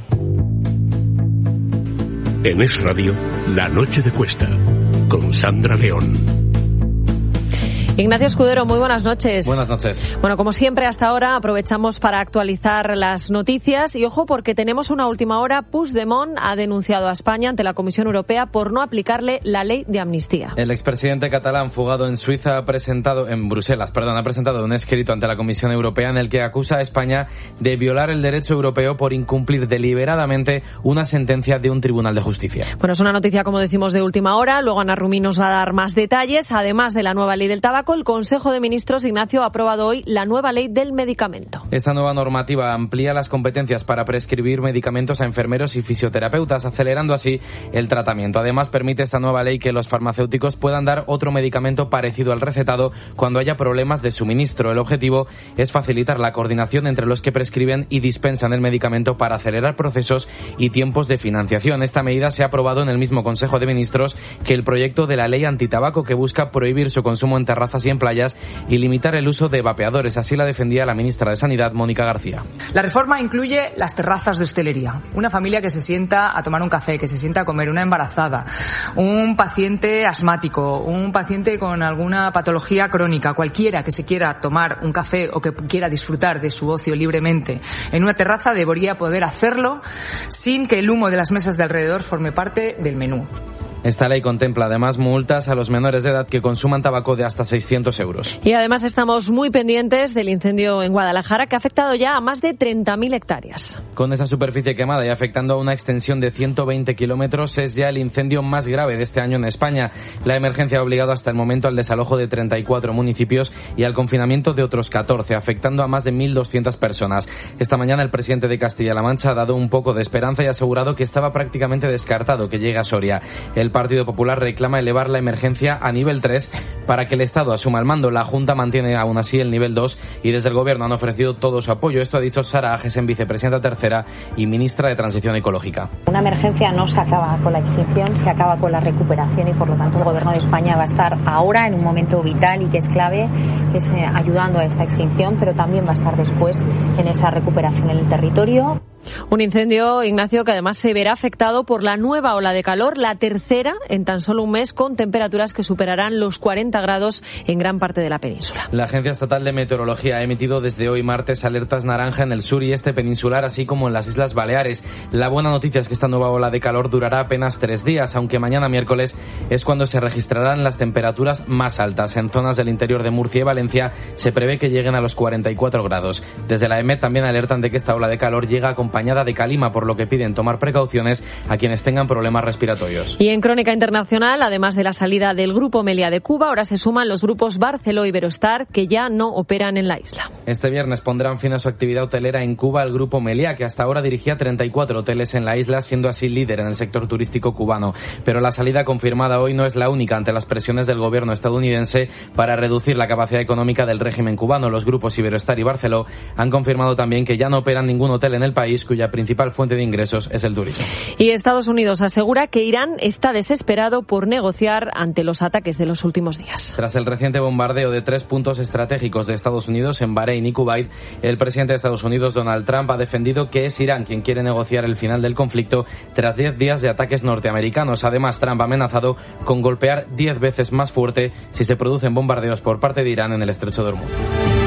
En Es Radio, La Noche de Cuesta, con Sandra León. Ignacio Escudero, muy buenas noches. Buenas noches. Bueno, como siempre hasta ahora aprovechamos para actualizar las noticias y ojo porque tenemos una última hora. Puigdemont ha denunciado a España ante la Comisión Europea por no aplicarle la ley de amnistía. El expresidente catalán fugado en Suiza ha presentado un escrito ante la Comisión Europea en el que acusa a España de violar el derecho europeo por incumplir deliberadamente una sentencia de un tribunal de justicia. Bueno, es una noticia, como decimos, de última hora. Luego Ana Rumí nos va a dar más detalles. Además de la nueva ley del tabaco, el Consejo de Ministros, Ignacio, ha aprobado hoy la nueva ley del medicamento. Esta nueva normativa amplía las competencias para prescribir medicamentos a enfermeros y fisioterapeutas, acelerando así el tratamiento. Además, permite esta nueva ley que los farmacéuticos puedan dar otro medicamento parecido al recetado cuando haya problemas de suministro. El objetivo es facilitar la coordinación entre los que prescriben y dispensan el medicamento para acelerar procesos y tiempos de financiación. Esta medida se ha aprobado en el mismo Consejo de Ministros que el proyecto de la ley antitabaco, que busca prohibir su consumo en terrazas y en playas y limitar el uso de vapeadores. Así la defendía la ministra de Sanidad, Mónica García. La reforma incluye las terrazas de hostelería. Una familia que se sienta a tomar un café, que se sienta a comer, una embarazada, un paciente asmático, un paciente con alguna patología crónica, cualquiera que se quiera tomar un café o que quiera disfrutar de su ocio libremente en una terraza debería poder hacerlo sin que el humo de las mesas de alrededor forme parte del menú. Esta ley contempla además multas a los menores de edad que consuman tabaco de hasta 600 euros. Y además estamos muy pendientes del incendio en Guadalajara, que ha afectado ya a más de 30.000 hectáreas. Con esa superficie quemada y afectando a una extensión de 120 kilómetros, es ya el incendio más grave de este año en España. La emergencia ha obligado hasta el momento al desalojo de 34 municipios y al confinamiento de otros 14, afectando a más de 1.200 personas. Esta mañana el presidente de Castilla-La Mancha ha dado un poco de esperanza y ha asegurado que estaba prácticamente descartado que llegue a Soria. El Partido Popular reclama elevar la emergencia a nivel 3 para que el Estado asuma el mando. La Junta mantiene aún así el nivel 2 y desde el Gobierno han ofrecido todo su apoyo. Esto ha dicho Sara Agesen, vicepresidenta tercera y ministra de Transición Ecológica. Una emergencia no se acaba con la extinción, se acaba con la recuperación y por lo tanto el Gobierno de España va a estar ahora en un momento vital y que es clave, que es ayudando a esta extinción, pero también va a estar después en esa recuperación en el territorio. Un incendio, Ignacio, que además se verá afectado por la nueva ola de calor, la tercera en tan solo un mes, con temperaturas que superarán los 40 grados en gran parte de la península. La Agencia Estatal de Meteorología ha emitido desde hoy martes alertas naranja en el sur y este peninsular, así como en las Islas Baleares. La buena noticia es que esta nueva ola de calor durará apenas 3 días, aunque mañana miércoles es cuando se registrarán las temperaturas más altas. En zonas del interior de Murcia y Valencia se prevé que lleguen a los 44 grados. Desde la EMET también alertan de que esta ola de calor llega acompañada de calima, por lo que piden tomar precauciones a quienes tengan problemas respiratorios. Y en crónica internacional, además de la salida del Grupo Meliá de Cuba, ahora se suman los grupos Barceló y Iberostar, que ya no operan en la isla. Este viernes pondrán fin a su actividad hotelera en Cuba el Grupo Meliá, que hasta ahora dirigía 34 hoteles en la isla, siendo así líder en el sector turístico cubano. Pero la salida confirmada hoy no es la única ante las presiones del gobierno estadounidense para reducir la capacidad económica del régimen cubano. Los grupos Iberostar y Barceló han confirmado también que ya no operan ningún hotel en el país, cuya principal fuente de ingresos es el turismo. Y Estados Unidos asegura que Irán está desesperado por negociar ante los ataques de los últimos días. Tras el reciente bombardeo de 3 puntos estratégicos de Estados Unidos en Bahrein y Kuwait, el presidente de Estados Unidos, Donald Trump, ha defendido que es Irán quien quiere negociar el final del conflicto tras 10 días de ataques norteamericanos. Además, Trump ha amenazado con golpear 10 veces más fuerte si se producen bombardeos por parte de Irán en el estrecho de Hormuz.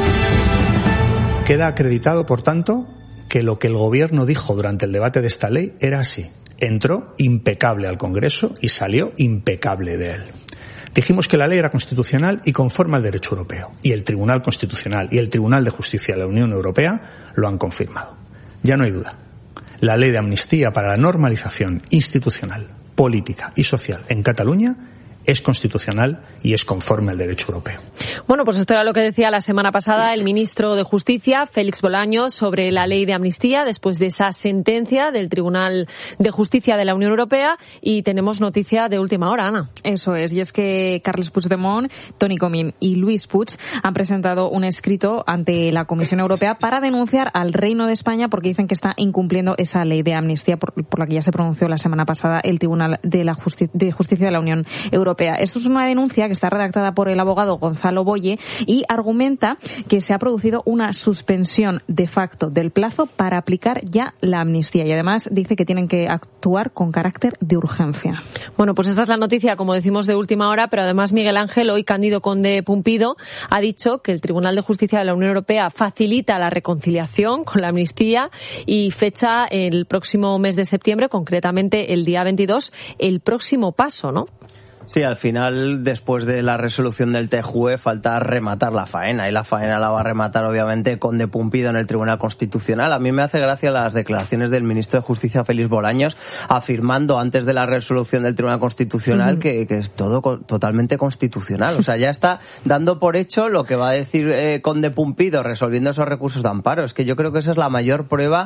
Queda acreditado, por tanto, que lo que el gobierno dijo durante el debate de esta ley era así. Entró impecable al Congreso y salió impecable de él. Dijimos que la ley era constitucional y conforme al derecho europeo. Y el Tribunal Constitucional y el Tribunal de Justicia de la Unión Europea lo han confirmado. Ya no hay duda. La ley de amnistía para la normalización institucional, política y social en Cataluña es constitucional y es conforme al derecho europeo. Bueno, pues esto era lo que decía la semana pasada el ministro de Justicia, Félix Bolaños, sobre la ley de amnistía después de esa sentencia del Tribunal de Justicia de la Unión Europea, y tenemos noticia de última hora, Ana. Eso es, y es que Carles Puigdemont, Toni Comín y Luis Puig han presentado un escrito ante la Comisión Europea para denunciar al Reino de España porque dicen que está incumpliendo esa ley de amnistía por la que ya se pronunció la semana pasada el Tribunal de Justicia de la Unión Europea. Esto es una denuncia que está redactada por el abogado Gonzalo Boye y argumenta que se ha producido una suspensión de facto del plazo para aplicar ya la amnistía, y además dice que tienen que actuar con carácter de urgencia. Bueno, pues esta es la noticia, como decimos, de última hora, pero además Miguel Ángel, hoy Cándido Conde Pumpido ha dicho que el Tribunal de Justicia de la Unión Europea facilita la reconciliación con la amnistía y fecha el próximo mes de septiembre, concretamente el día 22, el próximo paso, ¿no? Sí, al final, después de la resolución del TJUE, falta rematar la faena, y la faena la va a rematar, obviamente, Conde Pumpido en el Tribunal Constitucional. A mí me hace gracia las declaraciones del ministro de Justicia, Félix Bolaños, afirmando antes de la resolución del Tribunal Constitucional que es todo totalmente constitucional. O sea, ya está dando por hecho lo que va a decir Conde Pumpido resolviendo esos recursos de amparo. Es que yo creo que esa es la mayor prueba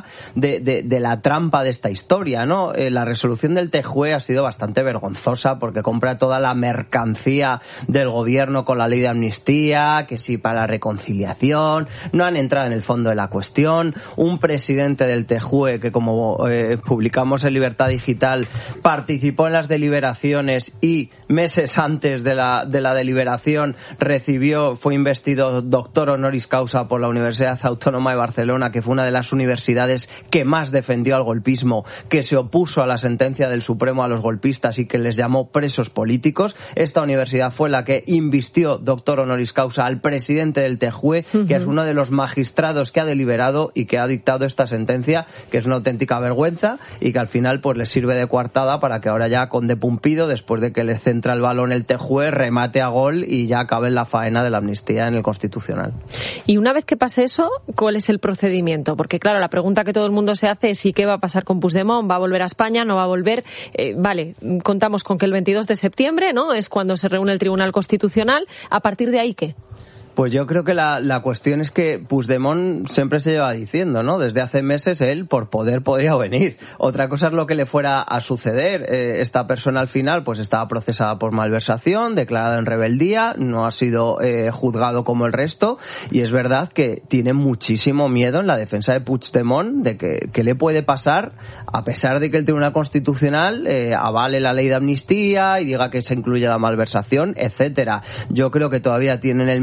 de la trampa de esta historia, ¿no? La resolución del TJUE ha sido bastante vergonzosa porque compra toda la mercancía del gobierno con la ley de amnistía, que sí para la reconciliación, no han entrado en el fondo de la cuestión. Un presidente del TJUE que, como publicamos en Libertad Digital, participó en las deliberaciones y meses antes de la deliberación fue investido doctor honoris causa por la Universidad Autónoma de Barcelona, que fue una de las universidades que más defendió al golpismo, que se opuso a la sentencia del Supremo a los golpistas y que les llamó presos políticos. Esta universidad fue la que invistió doctor honoris causa al presidente del TJUE, que es uno de los magistrados que ha deliberado y que ha dictado esta sentencia, que es una auténtica vergüenza y que al final pues le sirve de coartada para que ahora ya Conde Pumpido, después de que le centra el balón el TJUE, remate a gol y ya acabe la faena de la amnistía en el Constitucional. Y una vez que pase eso, ¿cuál es el procedimiento? Porque claro, la pregunta que todo el mundo se hace es ¿y qué va a pasar con Puigdemont? ¿Va a volver a España? ¿No va a volver? Vale, contamos con que el 22 de septiembre, ¿no?, es cuando se reúne el Tribunal Constitucional. ¿A partir de ahí qué? Pues yo creo que la cuestión es que Puigdemont siempre se lleva diciendo, ¿no? Desde hace meses él, por poder, podría venir. Otra cosa es lo que le fuera a suceder. Esta persona al final pues estaba procesada por malversación, declarada en rebeldía, no ha sido juzgado como el resto, y es verdad que tiene muchísimo miedo en la defensa de Puigdemont de que le puede pasar, a pesar de que el Tribunal Constitucional avale la ley de amnistía y diga que se incluye la malversación, etcétera. Yo creo que todavía tienen el miedo a que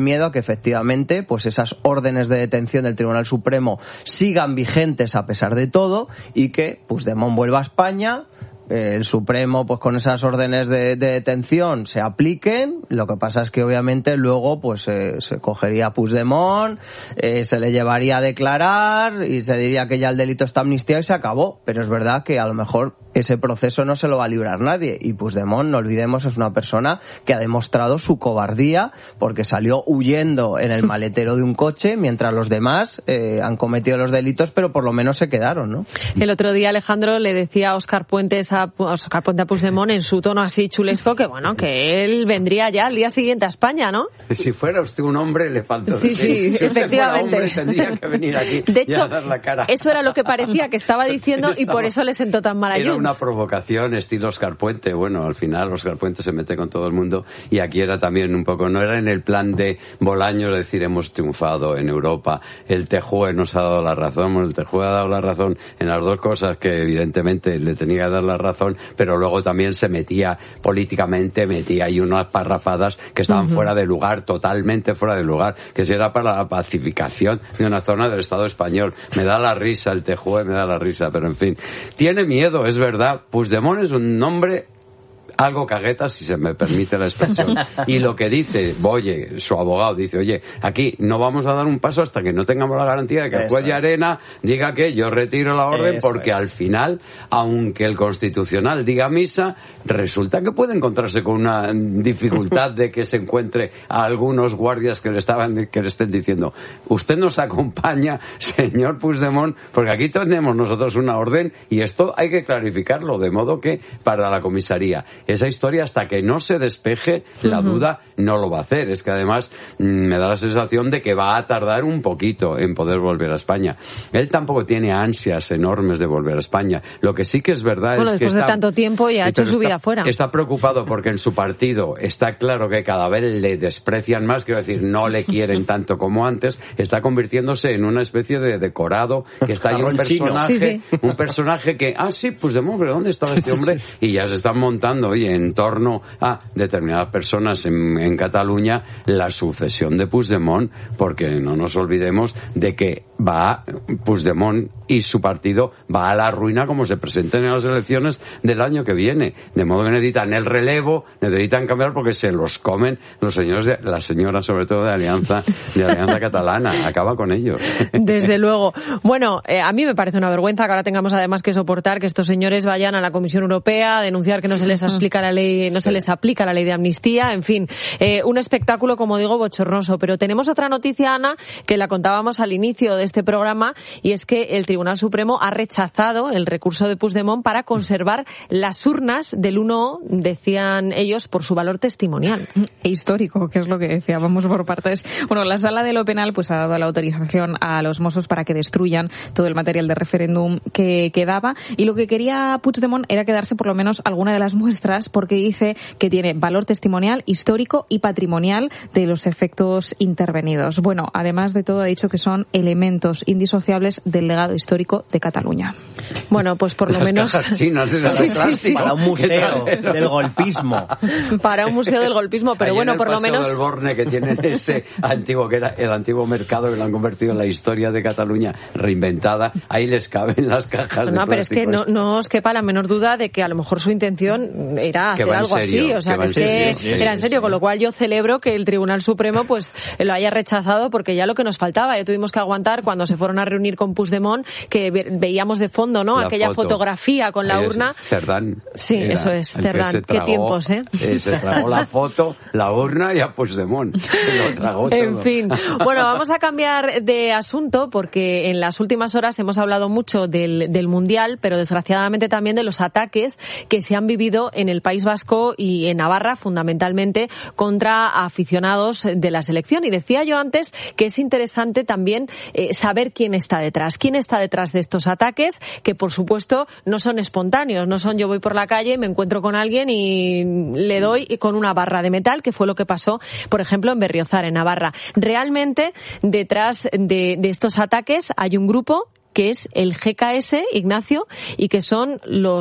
efectivamente pues esas órdenes de detención del Tribunal Supremo sigan vigentes a pesar de todo y que Puigdemont vuelva a España, el Supremo pues con esas órdenes de detención se apliquen. Lo que pasa es que obviamente luego pues se cogería a Puigdemont, se le llevaría a declarar y se diría que ya el delito está amnistiado y se acabó, pero es verdad que a lo mejor ese proceso no se lo va a librar nadie, y Puigdemont, no olvidemos, es una persona que ha demostrado su cobardía porque salió huyendo en el maletero de un coche mientras los demás han cometido los delitos, pero por lo menos se quedaron, ¿no? El otro día Alejandro le decía a Óscar Puente a Puigdemont en su tono así chulesco que bueno, que él vendría ya al día siguiente a España, ¿no? Si fuera usted un hombre le falta. Sí, si efectivamente. Usted fuera hombre tendría que venir aquí de hecho, y a dar la cara. Eso era lo que parecía que estaba diciendo y por eso le sentó tan mal a Junts. Era una provocación estilo Óscar Puente. Bueno, al final Óscar Puente se mete con todo el mundo y aquí era también un poco, no era en el plan de Bolaños decir hemos triunfado en Europa, el TJUE nos ha dado la razón, el TJUE ha dado la razón en las dos cosas que evidentemente le tenía que dar la razón, pero luego también se metía políticamente, metía ahí unas parrafadas que estaban fuera de lugar, totalmente fuera de lugar, que si era para la pacificación de una zona del Estado español. Me da la risa el TJUE, me da la risa, pero en fin. Tiene miedo, es verdad. Puigdemont es un nombre algo cagueta, si se me permite la expresión. Y lo que dice Boye, su abogado, dice, oye, aquí no vamos a dar un paso hasta que no tengamos la garantía de que el juez Llarena diga que yo retiro la orden, porque al final, aunque el Constitucional diga misa, resulta que puede encontrarse con una dificultad de que se encuentre a algunos guardias que le estén diciendo, usted nos acompaña, señor Puigdemont, porque aquí tenemos nosotros una orden y esto hay que clarificarlo, de modo que para la comisaría esa historia, hasta que no se despeje la duda, no lo va a hacer. Es que además me da la sensación de que va a tardar un poquito en poder volver a España. Él tampoco tiene ansias enormes de volver a España. Lo que sí que es verdad es que después de tanto tiempo ya ha hecho su vida fuera. Está preocupado porque en su partido está claro que cada vez le desprecian más, quiero decir, no le quieren tanto como antes. Está convirtiéndose en una especie de decorado, que está ahí un personaje, un personaje que, Puigdemont, pero ¿dónde estaba este hombre? Y ya se están montando, oye, en torno a determinadas personas en Cataluña, la sucesión de Puigdemont, porque no nos olvidemos de que Puigdemont y su partido va a la ruina como se presenten en las elecciones del año que viene, de modo que necesitan el relevo, necesitan cambiar porque se los comen los señores la señora sobre todo de Alianza Catalana, acaba con ellos. Desde luego. Bueno, a mí me parece una vergüenza que ahora tengamos además que soportar que estos señores vayan a la Comisión Europea a denunciar que no se les aplica la ley, no se les aplica la ley de amnistía, en fin, un espectáculo, como digo, bochornoso. Pero tenemos otra noticia, Ana, que la contábamos al inicio de este programa, y es que el Tribunal Supremo ha rechazado el recurso de Puigdemont para conservar las urnas del 1, decían ellos, por su valor testimonial. E histórico, que es lo que decía, vamos por partes. Bueno, la Sala de lo Penal pues ha dado la autorización a los Mossos para que destruyan todo el material de referéndum que quedaba, y lo que quería Puigdemont era quedarse por lo menos alguna de las muestras, porque dice que tiene valor testimonial, histórico y patrimonial de los efectos intervenidos. Bueno, además de todo ha dicho que son elementos indisociables del legado histórico de Cataluña. Bueno, pues por lo menos... Chinas, sí. Para un museo del golpismo. Para un museo del golpismo, pero bueno, por lo menos... del Borne, que tienen ese antiguo, que era el antiguo mercado, que lo han convertido en la historia de Cataluña reinventada, ahí les caben las cajas de plástico. Pero es que no os quepa la menor duda de que a lo mejor su intención era hacer algo así, o sea, que era en serio, con lo cual yo celebro que el Tribunal Supremo pues lo haya rechazado, porque ya lo que nos faltaba, ya tuvimos que aguantar cuando se fueron a reunir con Puigdemont, que veíamos de fondo, ¿no? Aquella fotografía con la urna. Cerdán. Sí, eso es, Cerdán. Qué tiempos, ¿eh? Se tragó la foto, la urna y a Puigdemont. Lo tragó todo. En fin. Bueno, vamos a cambiar de asunto, porque en las últimas horas hemos hablado mucho del Mundial, pero desgraciadamente también de los ataques que se han vivido en el País Vasco y en Navarra, fundamentalmente, contra aficionados de la selección. Y decía yo antes que es interesante también saber quién está detrás. Quién está detrás de estos ataques, que por supuesto no son espontáneos, no son yo voy por la calle, me encuentro con alguien y le doy con una barra de metal, que fue lo que pasó, por ejemplo, en Berriozar, en Navarra. Realmente, detrás de estos ataques hay un grupo que es el GKS, Ignacio, y que son los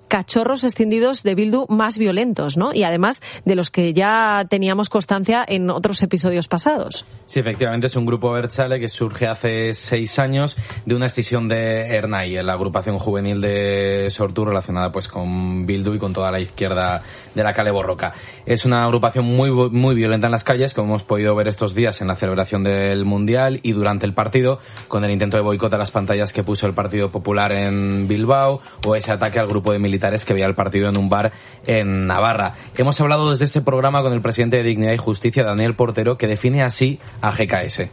cachorros escindidos de Bildu más violentos, ¿no? Y además de los que ya teníamos constancia en otros episodios pasados. Sí, efectivamente, es un grupo Abertzale que surge hace 6 años de una escisión de Ernai, la agrupación juvenil de Sortu relacionada pues con Bildu y con toda la izquierda de la Kale Borroka. Es una agrupación muy violenta en las calles, como hemos podido ver estos días en la celebración del Mundial y durante el partido, con el intento de boicot a las pantallas que puso el Partido Popular en Bilbao o ese ataque al grupo de militares que veía el partido en un bar en Navarra. Hemos hablado desde este programa con el presidente de Dignidad y Justicia, Daniel Portero, que define así a GKS.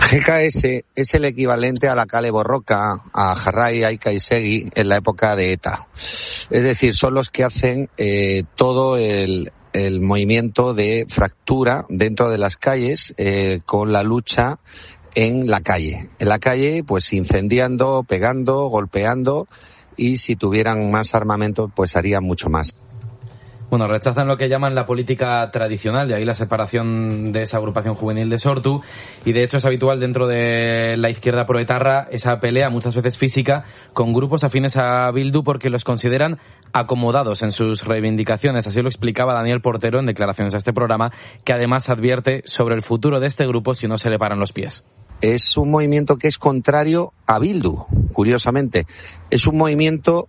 GKS es el equivalente a la Kale Borroka, a Jarrai, a Ikaisegi en la época de ETA. Es decir, son los que hacen todo el movimiento de fractura dentro de las calles con la lucha en la calle. En la calle, pues incendiando, pegando, golpeando y si tuvieran más armamento, pues harían mucho más. Bueno, rechazan lo que llaman la política tradicional, de ahí la separación de esa agrupación juvenil de Sortu, y de hecho es habitual dentro de la izquierda proetarra esa pelea, muchas veces física, con grupos afines a Bildu porque los consideran acomodados en sus reivindicaciones. Así lo explicaba Daniel Portero en declaraciones a este programa, que además advierte sobre el futuro de este grupo si no se le paran los pies. Es un movimiento que es contrario a Bildu, curiosamente. Es un movimiento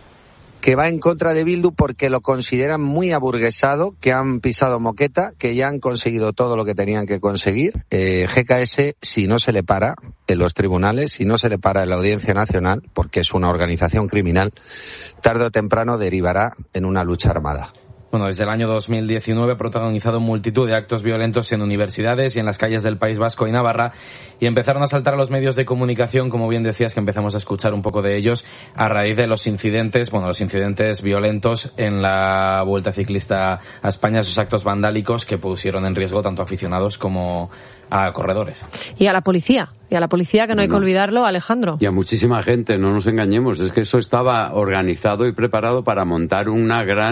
que va en contra de Bildu porque lo consideran muy aburguesado, que han pisado moqueta, que ya han conseguido todo lo que tenían que conseguir. GKS, si no se le para en los tribunales, si no se le para en la Audiencia Nacional, porque es una organización criminal, tarde o temprano derivará en una lucha armada. Bueno, desde el año 2019 ha protagonizado multitud de actos violentos en universidades y en las calles del País Vasco y Navarra, y empezaron a saltar a los medios de comunicación, como bien decías, que empezamos a escuchar un poco de ellos a raíz de los incidentes violentos en la Vuelta Ciclista a España, esos actos vandálicos que pusieron en riesgo tanto a aficionados como a corredores. Y a la policía que no hay que olvidarlo, Alejandro. Y a muchísima gente, no nos engañemos, es que eso estaba organizado y preparado para montar un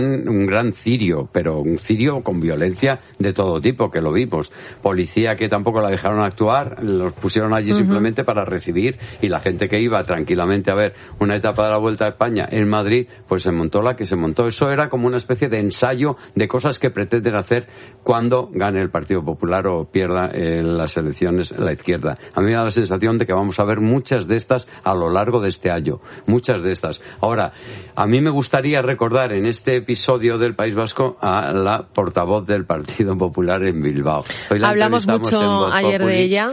gran cirio, pero un cirio con violencia de todo tipo, que lo vimos. Policía que tampoco la dejaron actuar, los pusieron allí simplemente para recibir, y la gente que iba tranquilamente a ver una etapa de la Vuelta a España en Madrid, pues se montó la que se montó. Eso era como una especie de ensayo de cosas que pretenden hacer cuando gane el Partido Popular o pierda las elecciones la izquierda. A mí me da la sensación de que vamos a ver muchas de estas a lo largo de este año, muchas de estas. Ahora, a mí me gustaría recordar en este episodio del País Vasco a la portavoz del Partido Popular en Bilbao. Hablamos mucho ayer de ella.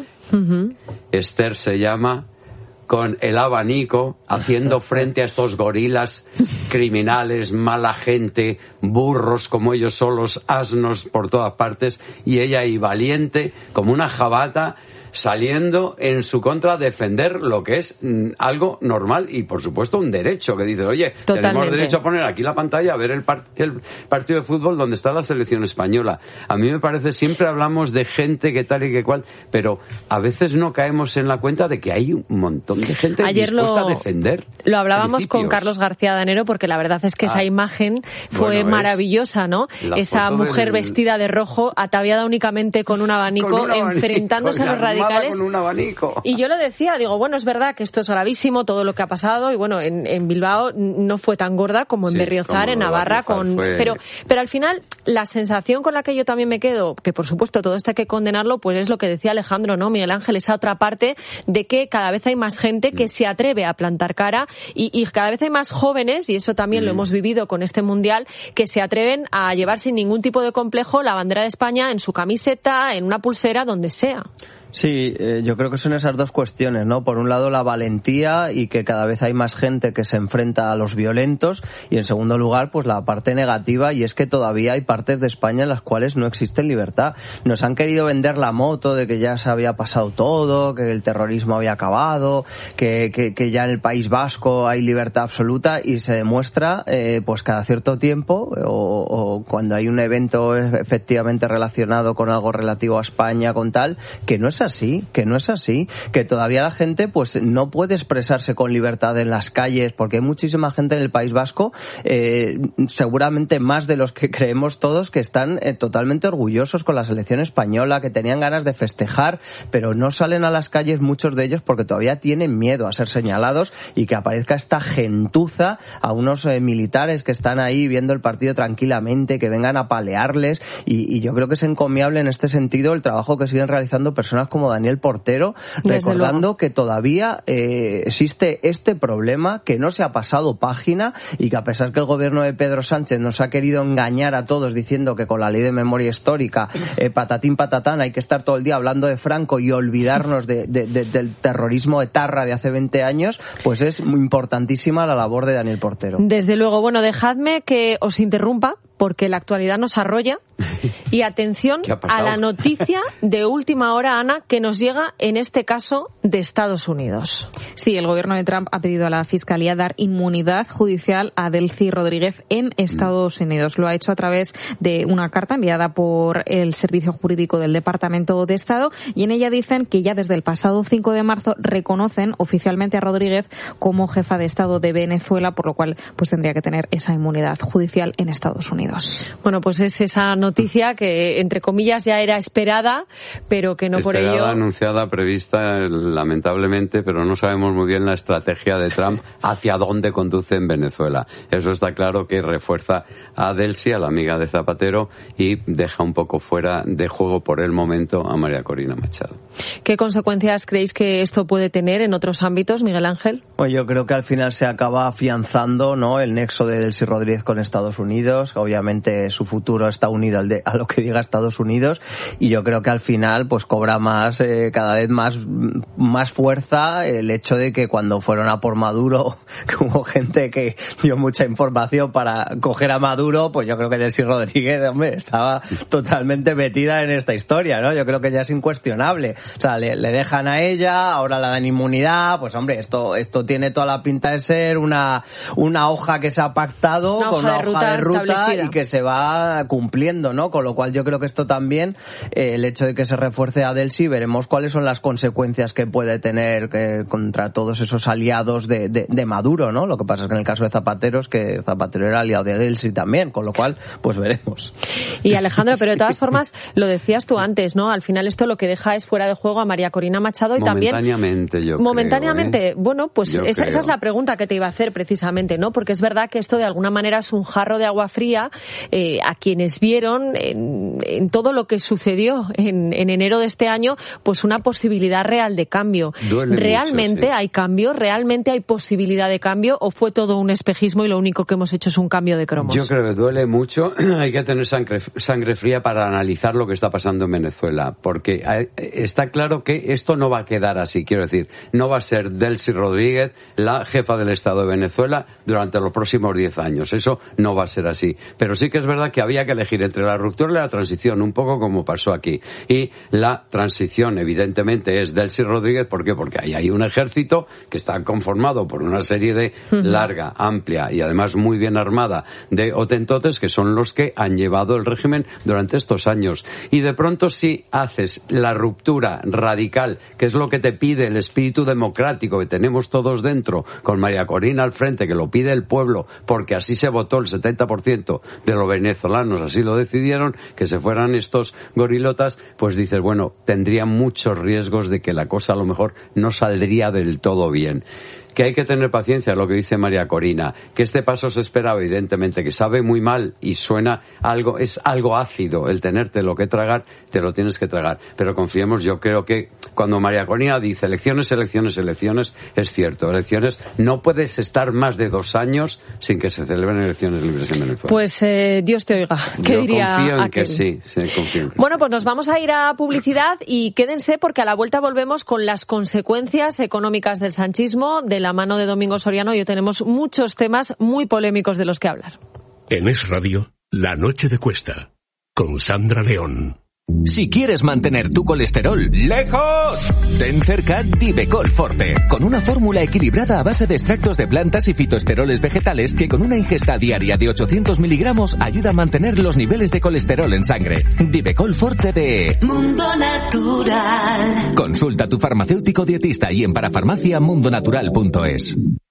Esther se llama, con el abanico, haciendo frente a estos gorilas criminales, mala gente, burros como ellos solos, asnos por todas partes, y ella ahí valiente, como una jabata, saliendo en su contra a defender lo que es algo normal y, por supuesto, un derecho, que dice, oye, tenemos derecho a poner aquí la pantalla, a ver el partido de fútbol donde está la selección española. A mí me parece, siempre hablamos de gente que tal y que cual, pero a veces no caemos en la cuenta de que hay un montón de gente dispuesta a defender. Lo hablábamos con Carlos García Danero, porque la verdad es que esa imagen fue maravillosa, ¿no? Esa mujer vestida de rojo, ataviada únicamente con un abanico, enfrentándose a los radicales. Con un abanico. Y yo lo decía, digo, bueno, es verdad que esto es gravísimo, todo lo que ha pasado, y bueno, en Bilbao no fue tan gorda como en Berriozar, en Navarra, pero al final la sensación con la que yo también me quedo, que por supuesto todo esto hay que condenarlo, pues es lo que decía Alejandro, ¿no? Miguel Ángel, esa otra parte de que cada vez hay más gente que se atreve a plantar cara y cada vez hay más jóvenes, y eso también lo hemos vivido con este Mundial, que se atreven a llevar sin ningún tipo de complejo la bandera de España en su camiseta, en una pulsera, donde sea. Sí, yo creo que son esas dos cuestiones, ¿no? Por un lado, la valentía y que cada vez hay más gente que se enfrenta a los violentos, y en segundo lugar, pues la parte negativa, y es que todavía hay partes de España en las cuales no existe libertad. Nos han querido vender la moto de que ya se había pasado todo, que el terrorismo había acabado, que ya en el País Vasco hay libertad absoluta, y se demuestra pues cada cierto tiempo o cuando hay un evento efectivamente relacionado con algo relativo a España, con tal, que no es es así, que todavía la gente pues no puede expresarse con libertad en las calles, porque hay muchísima gente en el País Vasco, seguramente más de los que creemos todos, que están totalmente orgullosos con la selección española, que tenían ganas de festejar, pero no salen a las calles muchos de ellos porque todavía tienen miedo a ser señalados y que aparezca esta gentuza a unos militares que están ahí viendo el partido tranquilamente, que vengan a palearles, y yo creo que es encomiable en este sentido el trabajo que siguen realizando personas como Daniel Portero, recordando que todavía existe este problema, que no se ha pasado página y que a pesar que el gobierno de Pedro Sánchez nos ha querido engañar a todos diciendo que con la ley de memoria histórica, patatín patatán, hay que estar todo el día hablando de Franco y olvidarnos del terrorismo etarra de hace 20 años, pues es muy importantísima la labor de Daniel Portero. Desde luego, bueno, dejadme que os interrumpa porque la actualidad nos arrolla. Y atención a la noticia de última hora, Ana, que nos llega en este caso de Estados Unidos. Sí, el gobierno de Trump ha pedido a la Fiscalía dar inmunidad judicial a Delcy Rodríguez en Estados Unidos. Lo ha hecho a través de una carta enviada por el Servicio Jurídico del Departamento de Estado, y en ella dicen que ya desde el pasado 5 de marzo reconocen oficialmente a Rodríguez como jefa de Estado de Venezuela, por lo cual pues tendría que tener esa inmunidad judicial en Estados Unidos. Bueno, pues es esa noticia que, entre comillas, ya era esperada, pero que no por ello... Anunciada, prevista, lamentablemente, pero no sabemos muy bien la estrategia de Trump hacia dónde conduce en Venezuela. Eso está claro, que refuerza a Delcy, a la amiga de Zapatero, y deja un poco fuera de juego por el momento a María Corina Machado. ¿Qué consecuencias creéis que esto puede tener en otros ámbitos, Miguel Ángel? Pues yo creo que al final se acaba afianzando, ¿no?, el nexo de Delcy Rodríguez con Estados Unidos. Obviamente su futuro está unido a lo que diga Estados Unidos, y yo creo que al final pues cobra más, cada vez más fuerza el hecho de que cuando fueron a por Maduro, que hubo gente que dio mucha información para coger a Maduro, pues yo creo que Delcy Rodríguez, hombre, estaba totalmente metida en esta historia, ¿no? Yo creo que ya es incuestionable. O sea, le dejan a ella, ahora la dan inmunidad, pues hombre, esto tiene toda la pinta de ser una hoja que se ha pactado con una hoja de ruta y que se va cumpliendo, ¿no? Con lo cual yo creo que esto también, el hecho de que se refuerce a Delcy, veremos cuáles son las consecuencias que puede tener contra todos esos aliados de Maduro, ¿no? Lo que pasa es que en el caso de Zapatero es que Zapatero era aliado de Delcy también, con lo cual pues veremos. Y Alejandro, pero de todas formas, lo decías tú antes, ¿no? Al final esto lo que deja es fuera de juego a María Corina Machado y momentáneamente, también... Momentáneamente, bueno, pues esa es la pregunta que te iba a hacer precisamente, ¿no? Porque es verdad que esto de alguna manera es un jarro de agua fría a quienes vieron en todo lo que sucedió en enero de este año, pues una posibilidad real de cambio. ¿Realmente mucho, sí, hay cambio? ¿Realmente hay posibilidad de cambio? ¿O fue todo un espejismo y lo único que hemos hecho es un cambio de cromos? Yo creo que duele mucho. Hay que tener sangre fría para analizar lo que está pasando en Venezuela, porque está claro que esto no va a quedar así. Quiero decir, no va a ser Delcy Rodríguez la jefa del Estado de Venezuela durante los próximos 10 años. Eso no va a ser así. Pero sí que es verdad que había que elegir entre la ruptura y la transición, un poco como pasó aquí. Y la transición, evidentemente, es Delcy Rodríguez. ¿Por qué? Porque ahí hay un ejército que está conformado por una serie de larga, amplia y además muy bien armada de hotentotes, que son los que han llevado el régimen durante estos años. Y de pronto, si haces la ruptura radical, que es lo que te pide el espíritu democrático que tenemos todos dentro, con María Corina al frente, que lo pide el pueblo, porque así se votó el 70% de los venezolanos, así lo decidieron, que se fueran estos gorilotas, pues dices, bueno, tendría muchos riesgos de que la cosa a lo mejor no saldría del todo bien. Que hay que tener paciencia, lo que dice María Corina, que este paso se esperaba, evidentemente, que sabe muy mal y suena algo, es algo ácido el tenerte lo que tragar, te lo tienes que tragar. Pero confiemos, yo creo que cuando María Corina dice elecciones, es cierto, elecciones, no puedes estar más de 2 años sin que se celebren elecciones libres en Venezuela. Pues Dios te oiga, ¿qué yo diría confío en aquel? Que sí, confío en que Bueno, pues nos vamos a ir a publicidad y quédense porque a la vuelta volvemos con las consecuencias económicas del sanchismo, de la mano de Domingo Soriano, y hoy tenemos muchos temas muy polémicos de los que hablar. En Es Radio, La Noche de Cuesta, con Sandra León. Si quieres mantener tu colesterol lejos, ten cerca Divecol Forte, con una fórmula equilibrada a base de extractos de plantas y fitoesteroles vegetales que con una ingesta diaria de 800 miligramos ayuda a mantener los niveles de colesterol en sangre. Divecol Forte de Mundo Natural. Consulta a tu farmacéutico dietista y en parafarmacia mundonatural.es.